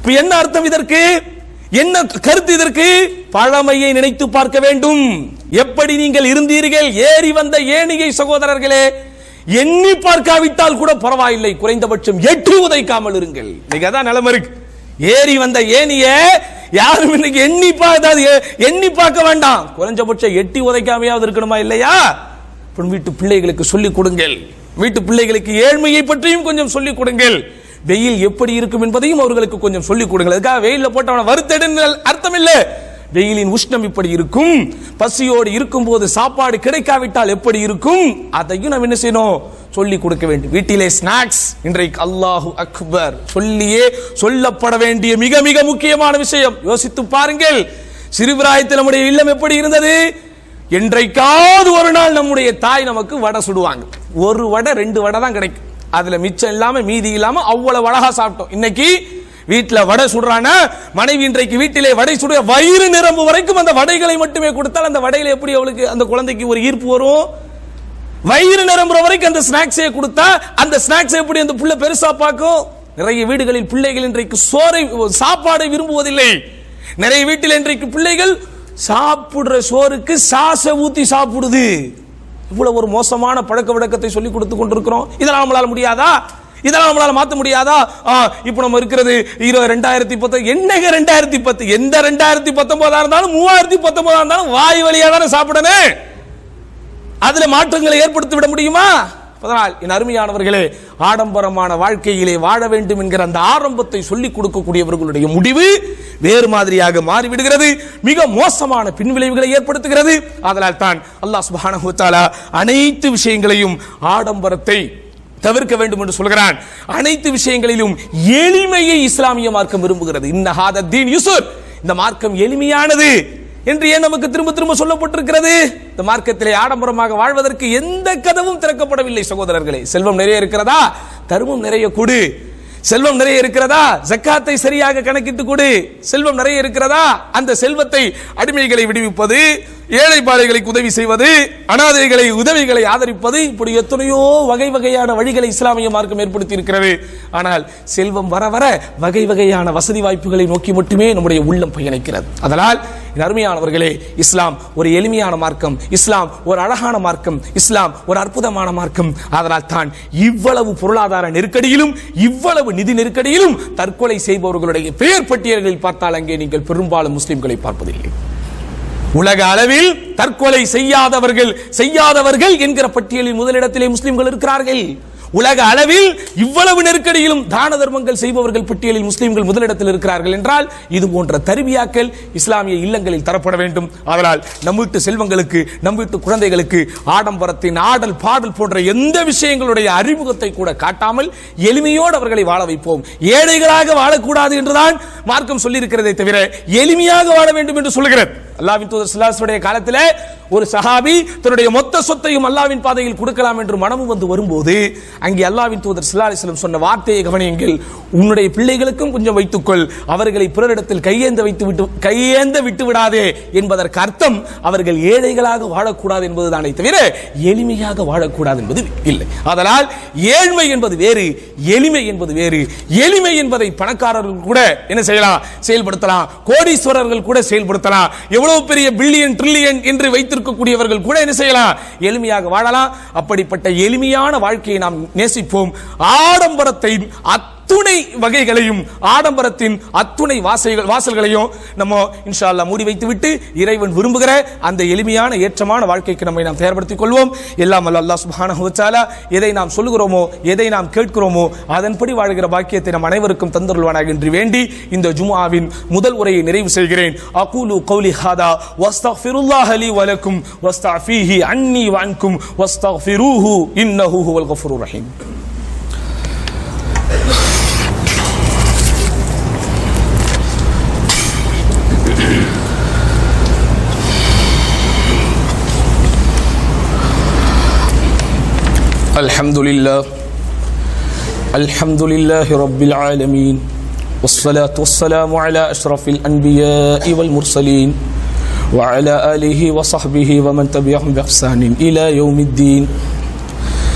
என்ன அர்த்தம் இதற்கு? என்ன கருத்து இதற்கு? பழமையை நினைத்து பார்க்க வேண்டும். எப்படி நீங்கள் இருந்தீர்கள்? ஏறி வந்த ஏணியை சகோதரர்களே எண்ணி பார்க்காவிட்டால் கூட பரவாயில்லை, குறைந்தபட்சம் எட்டி உதைக்காமல் இருங்கள். இன்னைக்கு அதான் நிலைமை இருக்கு. ஏறி வந்த ஏணிய யாரும் இன்னைக்கு எண்ணி பார்க்க வேண்டாம், குறைஞ்சபட்சம் எட்டி உதைக்காமையாவது இருக்கணுமா இல்லையா? வீட்டு பிள்ளைகளுக்கு சொல்லிக் கொடுங்கள். வீட்டு பிள்ளைகளுக்கு ஏழ்மையை பற்றியும் கொஞ்சம் சொல்லிக் கொடுங்கள். வெயில் எப்படி இருக்கும் என்பதையும் அவர்களுக்கு கொஞ்சம் சொல்லிக் கொடுங்கள். அதுக்காக வெயில போட்டு அவனை வருத்தெடுன்னு அர்த்தம் இல்லை. வெயிலின் உஷ்ணம் இப்படி இருக்கும், பசியோடு இருக்கும் போது சாப்பாடு கிடைக்காவிட்டால் எப்படி இருக்கும், அதையும் நாம் என்ன செய்யணும், சொல்லிக் கொடுக்க வேண்டும். வீட்டிலே ஸ்நாக்ஸ் இன்றைக்கு அல்லாஹு அக்பர் சொல்லியே சொல்லப்பட வேண்டிய மிக மிக முக்கியமான விஷயம். யோசித்து பாருங்கள், சிறுபிராயத்தில் நம்முடைய இல்லம் எப்படி இருந்தது? என்றைக்காவது ஒரு நாள் நம்முடைய தாய் நமக்கு வடை சுடுவாங்க. ஒரு வடை 2 வடை தான் கிடைக்கும். அதுல மிச்சம் இல்லாம மீதி இல்லாம அவ்வளவு அழகா சாப்பிட்டோம். இன்னைக்கு வீட்டுல வடை சுடுறானா, மனைவி இன்றைக்கு வீட்டிலே வடை சுட வயிறு நிரம்பு வரைக்கும் அந்த வடைகளை மட்டுமே கொடுத்தால் அந்த வடையில எப்படி அவளுக்கு அந்த குழந்தைக்கு ஒரு ஈர்ப்பு வரும்? வயிறு நிரம்புற வரைக்கும் அந்த ஸ்நாக்ஸை கொடுத்தா அந்த ஸ்நாக்ஸ் எப்படி அந்த புள்ள பெருசா பார்க்கும்? நிறைய வீடுகளில் பிள்ளைகள் இன்றைக்கு சாப்பாடை விரும்புவதில்லை. நிறைய வீட்டில் இன்றைக்கு பிள்ளைகள் சாப்பிடுற சோறுக்கு சாச ஊத்தி சாப்பிடுது. இவ்வளவு ஒரு மோசமான பழக்க வழக்கத்தை சொல்லிக் கொடுத்து கொண்டிருக்கிறோம். இதெல்லாம் நம்மளால முடியாதா? இதெல்லாம் நம்மளால மாத்த முடியாதா? இப்ப நம்ம இருக்கிறது 2010. என்னங்க 2010? எந்த 2019 இருந்தாலும் 3019 இருந்தாலும் வாய் வழியா தானே சாப்பிடணும். அதுல மாற்றங்களை ஏற்படுத்தி விட முடியுமா? அதனால் என் அருமையானவர்களே, ஆடம்பரமான வாழ்க்கையிலே வாழ வேண்டும் என்கிற அந்த ஆரம்பத்தை சொல்லிக் கொடுக்கக்கூடியவர்களுடைய முடிவு வேறு மாதிரியாக மாறிவிடுகிறது, மிக மோசமான பின்விளைவுகளை ஏற்படுத்துகிறது. அதனால் தான் அல்லாஹ் சுப்ஹானஹு வ தஆலா அனைத்து விஷயங்களையும் ஆடம்பரத்தை தவிர்க்க வேண்டும் என்று சொல்கிறான். அனைத்து விஷயங்களிலும் எளிமையை இஸ்லாமிய மார்க்கம் விரும்புகிறது. இன்ன ஹாதா தீன் யுஸ்ர், இந்த மார்க்கம் எளிமையானது என்று ஏன் நமக்கு திரும்ப திரும்ப சொல்லப்பட்டிருக்கிறது? இந்த மார்க்கத்திலே ஆடம்பரமாக வாழ்வதற்கு எந்த கதவும் திறக்கப்படவில்லை சகோதரர்களே. செல்வம் நிறைய இருக்கிறதா, தர்மம் நிறைய கொடு. செல்வம் நிறைய இருக்கிறதா, ஜக்காத்தை சரியாக கணக்கிட்டு கொடு. செல்வம் நிறைய இருக்கிறதா, அந்த செல்வத்தை அடிமைகளை விடுவிப்பது, ஏழை பாழைகளுக்கு உதவி செய்வது, அனாதைகளை உதவிகளை ஆதரிப்பது, இப்படி எத்தனையோ வகை வகையான வழிகளை இஸ்லாமிய மார்க்கம் ஏற்படுத்தி இருக்கிறது. ஆனால் செல்வம் வர வர வகை வகையான வசதி வாய்ப்புகளை நோக்கி மட்டுமே நம்முடைய உள்ளம் பயணிக்கிறது. அதனால் அருமையானவர்களே, இஸ்லாம் ஒரு எளிமையான மார்க்கம், இஸ்லாம் ஒரு அழகான மார்க்கம், இஸ்லாம் ஒரு அற்புதமான மார்க்கம். அதனால் தான் இவ்வளவு பொருளாதார நெருக்கடியிலும் இவ்வளவு நிதி நெருக்கடியிலும் தற்கொலை செய்பவர்களுடைய பெயர் பட்டியல்களில் பார்த்தால் அங்கே நீங்கள் பெரும்பாலும் முஸ்லிம்களை பார்ப்பதில்லை. உலக அளவில் தற்கொலை செய்யாதவர்கள் என்கிற பட்டியலில் முதலிடத்திலே முஸ்லிம்கள் இருக்கிறார்கள். உலக அளவில் இவ்வளவு நெருக்கடியிலும் தான தர்மங்கள் செய்பவர்கள் பட்டியலில் முஸ்லிம்கள் முதலிடத்தில் இருக்கிறார்கள் என்றால் இது போன்ற தர்பியாக்கள் இஸ்லாமிய இல்லங்களில் தரப்பட வேண்டும். அதனால் நம் வீட்டு செல்வங்களுக்கு, நம் வீட்டு குழந்தைகளுக்கு ஆடம்பரத்தின் ஆடல் பாடல் போன்ற எந்த விஷயங்களுடைய அறிமுகத்தை கூட காட்டாமல் எளிமையோடு அவர்களை வாழ வைப்போம். ஏழைகளாக வாழக்கூடாது என்றுதான் மார்க்கம் சொல்லியிருக்கிறதை தவிர எளிமையாக வாழ வேண்டும் என்று சொல்லுகிறது. அல்லாஹ்வின் தூதர் ஸல்லல்லாஹு அலைஹி வஸல்லம் காலத்திலே ஒரு சஹாபி தன்னுடைய மொத்த சொத்தையும் அல்லாஹ்வின் பாதையில் கொடுக்கலாம் என்று மனமு வந்து வரும்போது அங்கே அல்லாஹ்வின் தூதர் ஸல்லல்லாஹு அலைஹி வஸல்லம் சொன்ன வார்த்தையை கவனியுங்கள். உன்னுடைய பிள்ளைகளுக்கும் கொஞ்சம் வைத்துக்கொள், அவர்களை பிறரிடத்தில் கையேந்த விட்டு விடாதே என்பதற்கு அர்த்தம் அவர்கள் ஏழைகளாக வாழக்கூடாது என்பதுதானே தவிர எளிமையாக வாழக்கூடாது என்பது இல்லை. அதனால் ஏழ்மை என்பது வேறு, எளிமை என்பது வேறு. எளிமை என்பதை பணக்காரர்கள் கூட என்ன செய்யலாம், செயல்படுத்தலாம். கோடீஸ்வரர்கள் கூட செயல்படுத்தலாம். எவ்வளவு பெரிய பில்லியன் ட்ரில்லியன் என்று வைத்திருக்கக்கூடியவர்கள் கூட என்ன செய்யலாம், எளிமையாக வாழலாம். அப்படிப்பட்ட எளிமையான வாழ்க்கையை நாம் நேசிப்போம். ஆடம்பரத்தை அத்துணை வகைகளையும், ஆடம்பரத்தின் அத்துணை வாசல்களையும் நம்ம இன்ஷா அல்லாஹ் மூடி வைத்துவிட்டு இறைவன் விரும்புகிற அந்த எளிமையான ஏற்றமான வாழ்க்கைக்கு நம்மை நாம் தயார்படுத்திக் கொள்வோம். எல்லாம் அல்லாஹ் சுப்ஹானஹு வ தஆலா எதை நாம் சொல்லுகிறோமோ, எதை நாம் கேட்கிறோமோ அதன்படி வாழ்கிற பாக்கியத்தை நம் அனைவருக்கும் தந்தருள்வானாக என்று வேண்டி இந்த ஜும்ஆவின் முதல் உரையை நிறைவு செய்கிறேன். அகூலு கௌலி ஹாதா வஸ்தக்ஃபிருல்லாஹ லீ வ லக்கும் வஸ்தஃபீஹி அன்னி வ அன்கும் வஸ்தக்ஃபிரூஹு இன்னஹு ஹுவல் கஃபூருர் ரஹீம். الحمد لله رب العالمين والصلاة والسلام على أشرف الأنبياء والمرسلين وعلى آله وصحبه ومن تبعهم بإحسان إلى يوم الدين.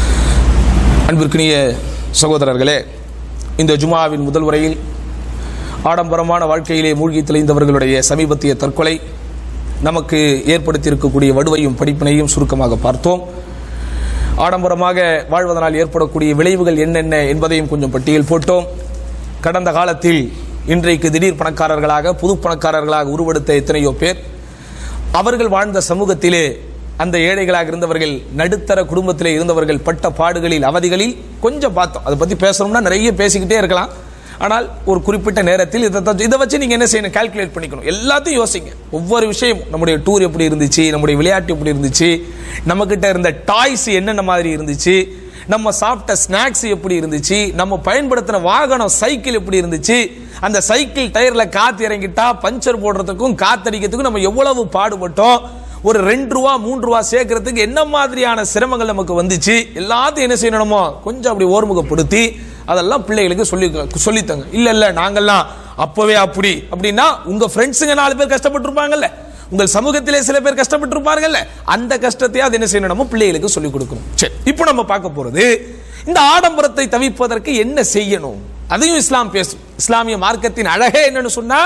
அன்பிற்கினிய சகோதரர்களே, இந்த ஜும்ஆவின் முதல் உரையில் ஆடம்பரமான வாழ்க்கையிலே மூழ்கி தெளிந்தவர்களுடைய சமீபத்திய தற்கொலை நமக்கு ஏற்படுத்தியிருக்கக்கூடிய வடுவையும் படிப்பினையும் சுருக்கமாக பார்த்தோம். ஆடம்பரமாக வாழ்வதனால் ஏற்படக்கூடிய விளைவுகள் என்னென்ன என்பதையும் கொஞ்சம் பட்டியல் போட்டோம். கடந்த காலத்தில் இன்றைக்கு திடீர் பணக்காரர்களாக புது பணக்காரர்களாக உருவெடுத்த எத்தனையோ பேர், அவர்கள் வாழ்ந்த சமூகத்திலே அந்த ஏழைகளாக இருந்தவர்கள், நடுத்தர குடும்பத்திலே இருந்தவர்கள் பட்ட பாடுகளில் அவதிகளில் கொஞ்சம் பார்த்தோம். அதை பற்றி பேசணும்னா நிறைய பேசிக்கிட்டே இருக்கலாம். ஆனால் ஒரு குறிப்பிட்ட நேரத்தில் இதை வச்சு நீங்க என்ன செய்யணும், கால்குலேட் பண்ணிக்கணும். எல்லாத்தையும் யோசிங்க. ஒவ்வொரு விஷயம், நம்முடைய டூர் எப்படி இருந்துச்சு, நம்முடைய விளையாட்டு எப்படி இருந்துச்சு, நம்ம கிட்ட இருந்த டாய்ஸ் என்னென்ன மாதிரி இருந்துச்சு, நம்ம சாப்பிட்ட ஸ்நாக்ஸ் எப்படி இருந்துச்சு, நம்ம பயன்படுத்தின வாகனம் சைக்கிள் எப்படி இருந்துச்சு, அந்த சைக்கிள் டயர்ல காத்து இறங்கிட்டா பஞ்சர் போடுறதுக்கும் காத்தடிக்கிறதுக்கும் நம்ம எவ்வளவு பாடுபட்டோம், ஒரு 2 ரூபா 3 ரூபா சேர்க்கறதுக்கு என்ன மாதிரியான சிரமங்கள் நமக்கு வந்துச்சு, எல்லாத்தையும் என்ன செய்யணுமோ கொஞ்சம் அப்படி ஓர்முகப்படுத்தி அதெல்லாம் பிள்ளைகளுக்கு சொல்லித்தாங்க. இல்ல நாங்கெல்லாம் அப்பவே அப்படி அப்படின்னா உங்க ஃப்ரெண்ட்ஸுங்க 4 பேர் கஷ்டப்பட்டு இருப்பாங்கல்ல, உங்கள் சமூகத்திலே சில பேர் கஷ்டப்பட்டு இருப்பார்கள், அந்த கஷ்டத்தை அது என்ன செய்யணும், பிள்ளைகளுக்கு சொல்லிக் கொடுக்கணும். சரி, இப்போ நம்ம பார்க்க போறது இந்த ஆடம்பரத்தை தவிர்ப்பதற்கு என்ன செய்யணும், அதையும் இஸ்லாம் பேசும். இஸ்லாமிய மார்க்கத்தின் அழகே என்னன்னு சொன்னா,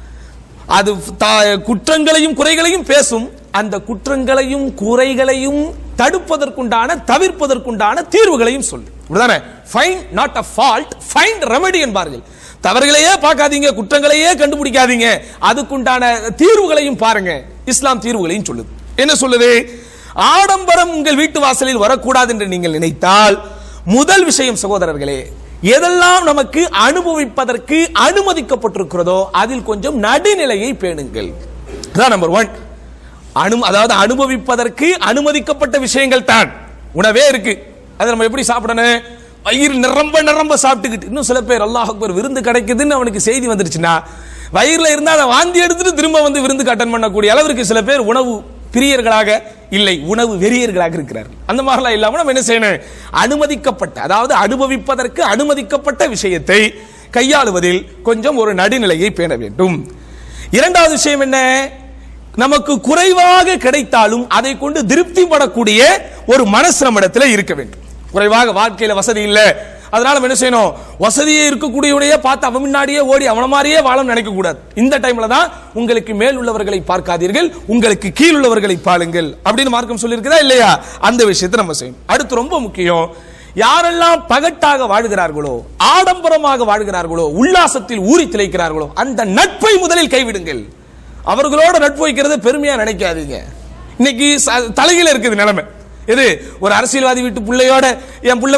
அது குற்றங்களையும் குறைகளையும் பேசும். அந்த குற்றங்களையும் குறைகளையும் தடுப்பதற்குண்டான தவிர்ப்பதற்குண்டான தீர்வுகளையும் சொல்லு. Find not a fault, find remedy என்பார்கள். தவறுகளையே பார்க்காதீங்க, குற்றங்களையே கண்டுபிடிக்காதீங்க, அதுக்குண்டான தீர்வுகளையும் பாருங்க. இஸ்லாம் தீர்வுகளையும் சொல்லுது. என்ன சொல்லுது? ஆடம்பரம் உங்கள் வீட்டு வாசலில் வரக்கூடாது என்று நீங்கள் நினைத்தால் முதல் விஷயம் சகோதரர்களே, எதெல்லாம் நமக்கு அனுபவிப்பதற்கு அனுமதிக்கப்பட்டிருக்கிறதோ அதில் கொஞ்சம் நடுநிலையை பேணுங்கள். நம்பர் 1. அதாவது அனுபவிப்பதற்கு அனுமதிக்கப்பட்ட விஷயங்கள் தான். உணவே இருக்கு, அதை நம்ம எப்படி சாப்பிடணும், வயிறு நிரம்ப சாப்பிட்டுக்கிட்டு. இன்னும் சில பேர் அல்லாஹ் அக்பர் விருந்து கிடைக்குதுன்னு அவனுக்கு செய்தி வந்துருச்சுன்னா வயிறுல இருந்தா அதை வாந்தி எடுத்துட்டு திரும்ப வந்து விருந்துக்கு அட்டன் பண்ணக்கூடிய அளவிற்கு சில பேர் உணவு பிரியர்களாக இல்லை, உணவு வெறியர்களாக இருக்கிறார்கள். அந்த மாதிரிலாம் இல்லாம நம்ம என்ன செய்யணும், அனுமதிக்கப்பட்ட, அதாவது அனுபவிப்பதற்கு அனுமதிக்கப்பட்ட விஷயத்தை கையாளுவதில் கொஞ்சம் ஒரு நடுநிலையை பேண வேண்டும். இரண்டாவது விஷயம் என்ன, நமக்கு குறைவாக கிடைத்தாலும் அதை கொண்டு திருப்தி படக்கூடிய ஒரு மனசு நம்மிடத்தில் இருக்க வேண்டும். குறைவாக வாழ்க்கையில வசதி இல்ல, அதனால என்ன செய்யணும், வசதியே இருக்கக்கூடியவனையே பார்த்து அவன் முன்னாடியே ஓடி அவன மாதிரியே வாழ நினைக்க கூடாது. இந்த டைம்ல தான் உங்களுக்கு மேல் உள்ளவர்களை பார்க்காதீர்கள், உங்களுக்கு கீழ் உள்ளவர்களை பாருங்கள் அப்படின்னு மார்க்கம் சொல்லியிருக்கிறதா இல்லையா? அந்த விஷயத்தை நம்ம செய்யணும். அடுத்து ரொம்ப முக்கியம், யாரெல்லாம் பகட்டாக வாழ்கிறார்களோ, ஆடம்பரமாக வாழ்கிறார்களோ, உல்லாசத்தில் ஊறி திளைக்கிறார்களோ அந்த நட்பை முதலில் கைவிடுங்கள். அவர்களோட நட்பு வைக்கிறது பெருமையா நினைக்காதீங்க. இன்னைக்கு தலையில இருக்குது நிலைமை. இது ஒரு அரசியல்வாதி வீட்டு பிள்ளையோட என் பிள்ளை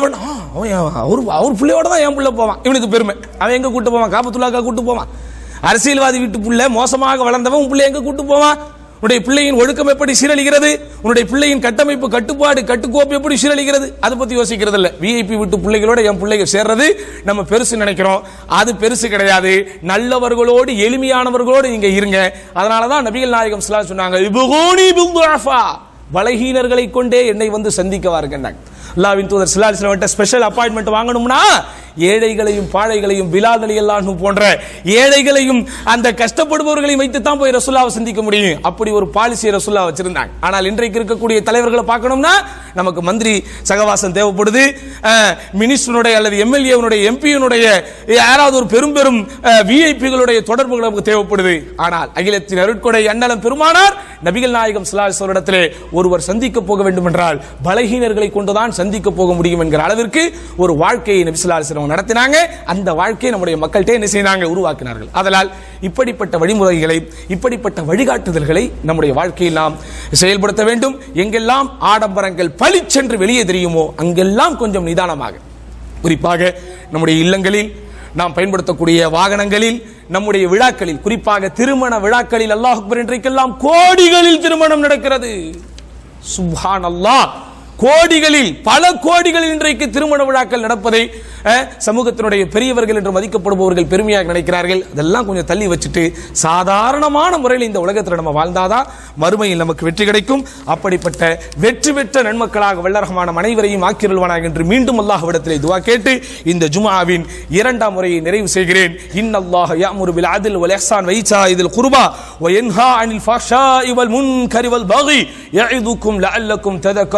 அவர் பிள்ளையோட தான் என் பிள்ளை போவான், இவனுக்கு பெருமை. அவன் எங்க கூட்டு போவான், காபத்துல்லாக்கா கூட்டு போவான். அரசியல்வாதி வீட்டு பிள்ளை மோசமாக வளர்ந்தவன் உன் பிள்ளை எங்க கூட்டு போவான்? உன்னுடைய பிள்ளையின் ஒழுக்கம் எப்படி சீரழிகிறது, உன்னுடைய பிள்ளையின் கட்டமைப்பு கட்டுப்பாடு கட்டுக்கோப்பு எப்படி சீரழிகிறது, அதை பத்தி யோசிக்கிறது இல்ல. விஐபி விட்டு பிள்ளைகளோட என் பிள்ளைகள் சேர்றது நம்ம பெருசு நினைக்கிறோம், அது பெருசு கிடையாது. நல்லவர்களோடு எளிமையானவர்களோடு நீங்க இருங்க. அதனாலதான் நபிகள் நாயகம் ஸல்லல்லாஹு அலைஹி வஸல்லம் சொன்னாங்க, பலகீனர்களை கொண்டே என்னை வந்து சந்திக்க வாருங்க. அல்லாஹ்வின் தூதர் ஸல்லல்லாஹு அலைஹி வஸல்லம் ஸ்பெஷல் அப்பாயின்மெண்ட் வாங்கணும்னா ஏழைகளையும் பாழைகளையும் பிலால் ரலியல்லாஹு போன்ற ஏழைகளையும் அந்த கஷ்டப்படுபவர்களையும் வைத்து தான் போய் ரசூலுல்லாஹ்வை சந்திக்க முடியும். அப்படி ஒரு பாலிசியை ரசூலுல்லாஹ் வச்சிருந்தாங்க. ஆனால் இன்றைக்கு இருக்கக்கூடிய தலைவர்களை பார்க்கணும்னா நமக்கு மந்திரி சகவாசம் தேவைப்படுது, மினிஸ்டருடைய அல்லது எம்எல்ஏனுடைய எம்பியினுடைய யாராவது ஒரு பெரும் விஐபிகளுடைய தொடர்புகள் நமக்கு தேவைப்படுது. ஆனால் அகிலத்தின் அருட்கொடை அண்ணலம் பெருமானார் நபிகள் நாயகம் ஸல்லல்லாஹு அலைஹி வஸல்லத்திலே ஒருவர் சந்திக்க போக வேண்டும் என்றால் பலகீனர்களை கொண்டுதான் சந்திக்க போக முடியும் என்கிற அளவிற்கு ஒரு வாழ்க்கையை நபி ஸல்லல்லாஹு அலைஹி வஸல்லம் நடத்தினாங்க. அந்த வாழ்க்கையை நம்முடைய மக்கள்கிட்ட என்ன செய்தாங்க, உருவாக்கினார்கள். அதனால் இப்படிப்பட்ட வழிமுறைகளை, இப்படிப்பட்ட வழிகாட்டுதல்களை நம்முடைய வாழ்க்கையில் நாம் செயல்படுத்த வேண்டும். எங்கெல்லாம் ஆடம்பரங்கள் பளிச்சென்று வெளியே தெரியுமோ அங்கெல்லாம் கொஞ்சம் நிதானமாக, குறிப்பாக நம்முடைய இல்லங்களில் நாம் பயன்படுத்தக்கூடிய வாகனங்களில், நம்முடைய விழாக்களில், குறிப்பாக திருமண விழாக்களில் அல்லாஹ் அக்பர், இன்றைக்கெல்லாம் கோடிகளில் திருமணம் நடக்கிறது. சுப்ஹானல்லாஹ், கோடிகளில் பல கோடிகளில் இன்றைக்கு திருமண விழாக்கள் நடப்பதை சமூகத்தினுடைய பெரியவர்கள் என்று மதிக்கப்படுபவர்கள் பெருமையாக நினைக்கிறார்கள். அதெல்லாம் கொஞ்சம் தள்ளி வச்சுட்டு சாதாரணமான முறையில் இந்த உலகத்தில் நம்ம வாழ்ந்தாதான் மறுமையில் நமக்கு வெற்றி கிடைக்கும். அப்படிப்பட்ட வெற்றி பெற்ற நன்மக்களாக வல்லரஹ்மான அனைவரையும் ஆக்கிரல்வானாக என்று மீண்டும் அல்லாஹ்விடத்திலே துஆ கேட்டு இந்த ஜும்ஆவின் 2ஆம் முறையை நிறைவு செய்கிறேன். இன்னல்லாஹ யஅமுரு பில் அத்ல் வல் இஹ்சான் வ ஈதாஇல் குர்பா வ யன்ஹா அனில் ஃபஹ்ஷாஇ வல் முன்கரி வல் பகி யஇதுக்கும் லஅல்லக்கும் ததக்கரூன்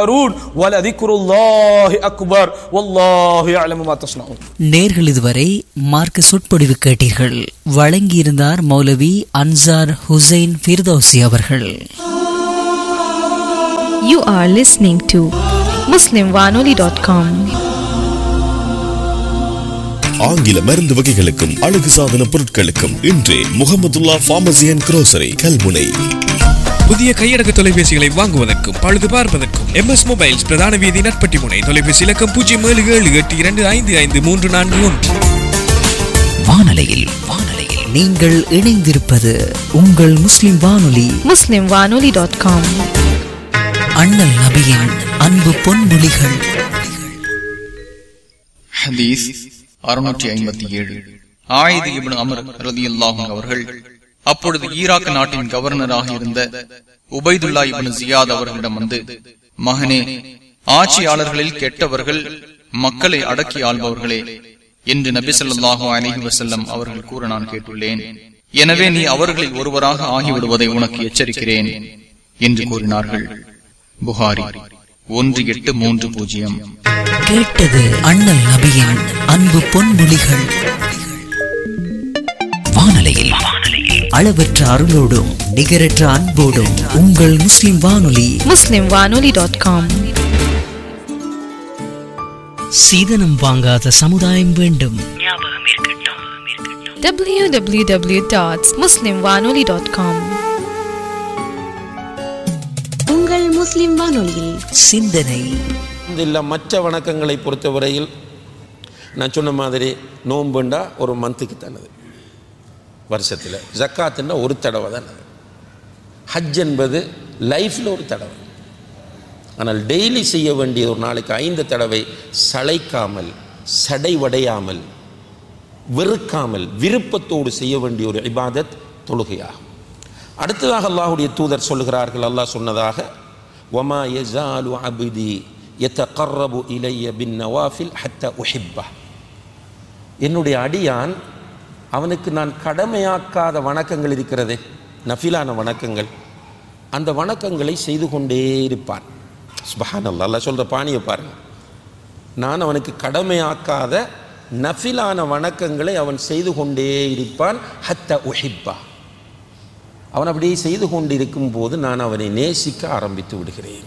வலதிக்ருல்லாஹி அக்பர் வல்லாஹு யஅலமு மா தஸ்னஊன். நேர்கள் இதுவரை மார்க்க சொற்பொழிவு கேட்டீர்கள். வழங்கியிருந்தார் மௌலவி அன்சார் ஹுசைன் ஃபிர்தௌசி அவர்கள். You are listening to muslimwanoli.com. ஆங்கில மருந்து வகைகளுக்கும் அழகு சாதன பொருட்களுக்கும் இன்றே Mahmudullah pharmacy and grocery Kalmunai. புதிய கையடக்க தொலைபேசிகளை வாங்குவதற்கும் பழுது பார்ப்பதற்கும் MS மொபைல்ஸ் பிரதான வீதி நட்பட்டி முனை. தொலைபேசி இலக்கம் 0778255341. வானலையில் நீங்கள் இணைந்திருப்பது உங்கள் முஸ்லிம் வானொலி muslimwanoli.com. அண்ணல் நபியின் அன்பு பொன்மொழிகள். ஹதீஸ் 657. ஆயித் இப்னு அம்ர் ரலியல்லாஹு அவர்கள் அப்பொழுது ஈராக் நாட்டின் கவர்னராக இருந்த உபைதுல்லா இப்னு ஜியாத் அவர்களிடம் வந்து, மகனே, ஆட்சியாளர்களில் கெட்டவர்கள் மக்களை அடக்கி ஆள்பவர்களே என்று நபி ஸல்லல்லாஹு அலைஹி வஸல்லம் அவர்கள் கூற நான் கேட்டுள்ளேன். எனவே நீ அவர்களில் ஒருவராக ஆகிவிடுவதை உனக்கு எச்சரிக்கிறேன் என்று கூறினார்கள். புகாரி 1830. கேட்டது அண்ணல் நபியின் அன்பு பொன்மொழிகள். வானலையில் அளவற்ற அருளோடும் நிகரற்ற அன்போடும் உங்கள் முஸ்லிம் வானொலி muslimwanoli.com. சீதனம் வாங்காத சமுதாயம் வேண்டும். www.muslimwanoli.com. உங்கள் முஸ்லிம் வானொலியில் சிந்தனை. இல்லை, மற்ற வணக்கங்களை பொறுத்தவரையில் நான் சொன்ன மாதிரி நோன்புண்டா ஒரு மந்த்துக்கு தானது, வருஷத்தில். ஜக்காத்துன்னா ஒரு தடவை தான். ஹஜ் என்பது லைஃப்பில் ஒரு தடவை. ஆனால் டெய்லி செய்ய வேண்டிய ஒரு நாளைக்கு 5 தடவை சளைக்காமல், சடைவடையாமல், வெறுக்காமல், விருப்பத்தோடு செய்ய வேண்டிய ஒரு இபாதத் தொழுகையாகும். அடுத்ததாக அல்லாஹுடைய தூதர் சொல்லுகிறார்கள், அல்லாஹ் சொன்னதாக, வமா யஸாலு அப்தி யதகர்ரபு இலைய பின்னவாஃபில் ஹத்தா உஹிப்பஹ். என்னுடைய அடியான், அவனுக்கு நான் கடமையாக்காத வணக்கங்கள் இருக்கிறதே, நஃபிலான வணக்கங்கள், அந்த வணக்கங்களை செய்து கொண்டே இருப்பான். சுப்ஹானல்லாஹ், அல்லாஹ் சொல்கிற பாணியை பாருங்கள். நான் அவனுக்கு கடமையாக்காத நஃபிலான வணக்கங்களை அவன் செய்து கொண்டே இருப்பான். ஹத்தா உஹிப்பா. அவன் அப்படியே செய்து கொண்டிருக்கும் போது நான் அவனை நேசிக்க ஆரம்பித்து விடுகிறேன்.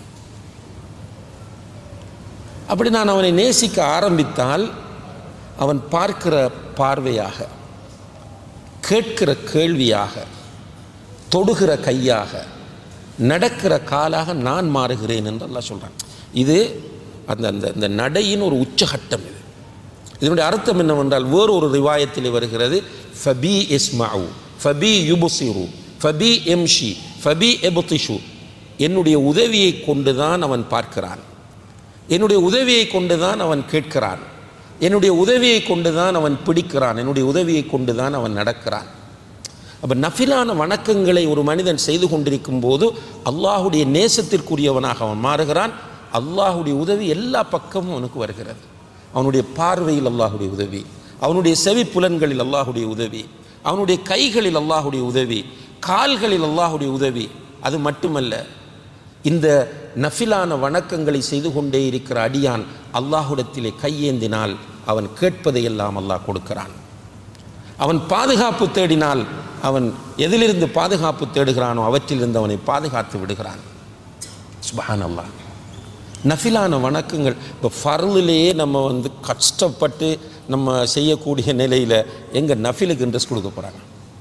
அப்படி நான் அவனை நேசிக்க ஆரம்பித்தால் அவன் பார்க்கிற பார்வையாக, கேட்கிற கேள்வியாக, தொடுகிற கையாக, நடக்கிற காலாக நான் மாறுகிறேன் என்று அல்லாஹ் சொல்கிறான். இது அந்த அந்த நடையின் ஒரு உச்சகட்டம். இது இதனுடைய அர்த்தம் என்னவென்றால், வேறொரு ரிவாயத்தில் வருகிறது, ஃபபி இஸ்மஉ ஃபபி யுப்சிரு ஃபபி எம்ஷி ஃபபி எபுதிஷு. என்னுடைய உதவியை கொண்டுதான் அவன் பார்க்கிறான், என்னுடைய உதவியை கொண்டுதான் அவன் கேட்கிறான், என்னுடைய உதவியை கொண்டுதான் அவன் பிடிக்கிறான், என்னுடைய உதவியை கொண்டுதான் அவன் நடக்கிறான். அப்போ நஃபிலான வணக்கங்களை ஒரு மனிதன் செய்து கொண்டிருக்கும் போது அல்லாஹுடைய நேசத்திற்குரியவனாக அவன் மாறுகிறான். அல்லாஹுடைய உதவி எல்லா பக்கமும் அவனுக்கு வருகிறது. அவனுடைய பார்வையில் அல்லாஹுடைய உதவி, அவனுடைய செவி புலன்களில் அல்லாஹுடைய உதவி, அவனுடைய கைகளில் அல்லாஹுடைய உதவி, கால்களில் அல்லாஹுடைய உதவி. அது மட்டுமல்ல, இந்த நஃபிலான வணக்கங்களை செய்து கொண்டே இருக்கிற அடியான் அல்லாஹுடத்திலே கையேந்தினால் அவன் கேட்பதையெல்லாம் அல்லாஹ் கொடுக்கிறான். அவன் பாதுகாப்பு தேடினால் அவன் எதிலிருந்து பாதுகாப்பு தேடுகிறானோ அவற்றிலிருந்து அவனை பாதுகாத்து விடுகிறான். சுப்ஹானல்லாஹ். நஃபிலான வணக்கங்கள் இப்போ ஃபர்லிலேயே நம்ம கஷ்டப்பட்டு நம்ம செய்யக்கூடிய நிலையில் எங்கள் நஃபிலுக்கு இன்ட்ரெஸ்ட் கொடுக்க போகிறாங்க.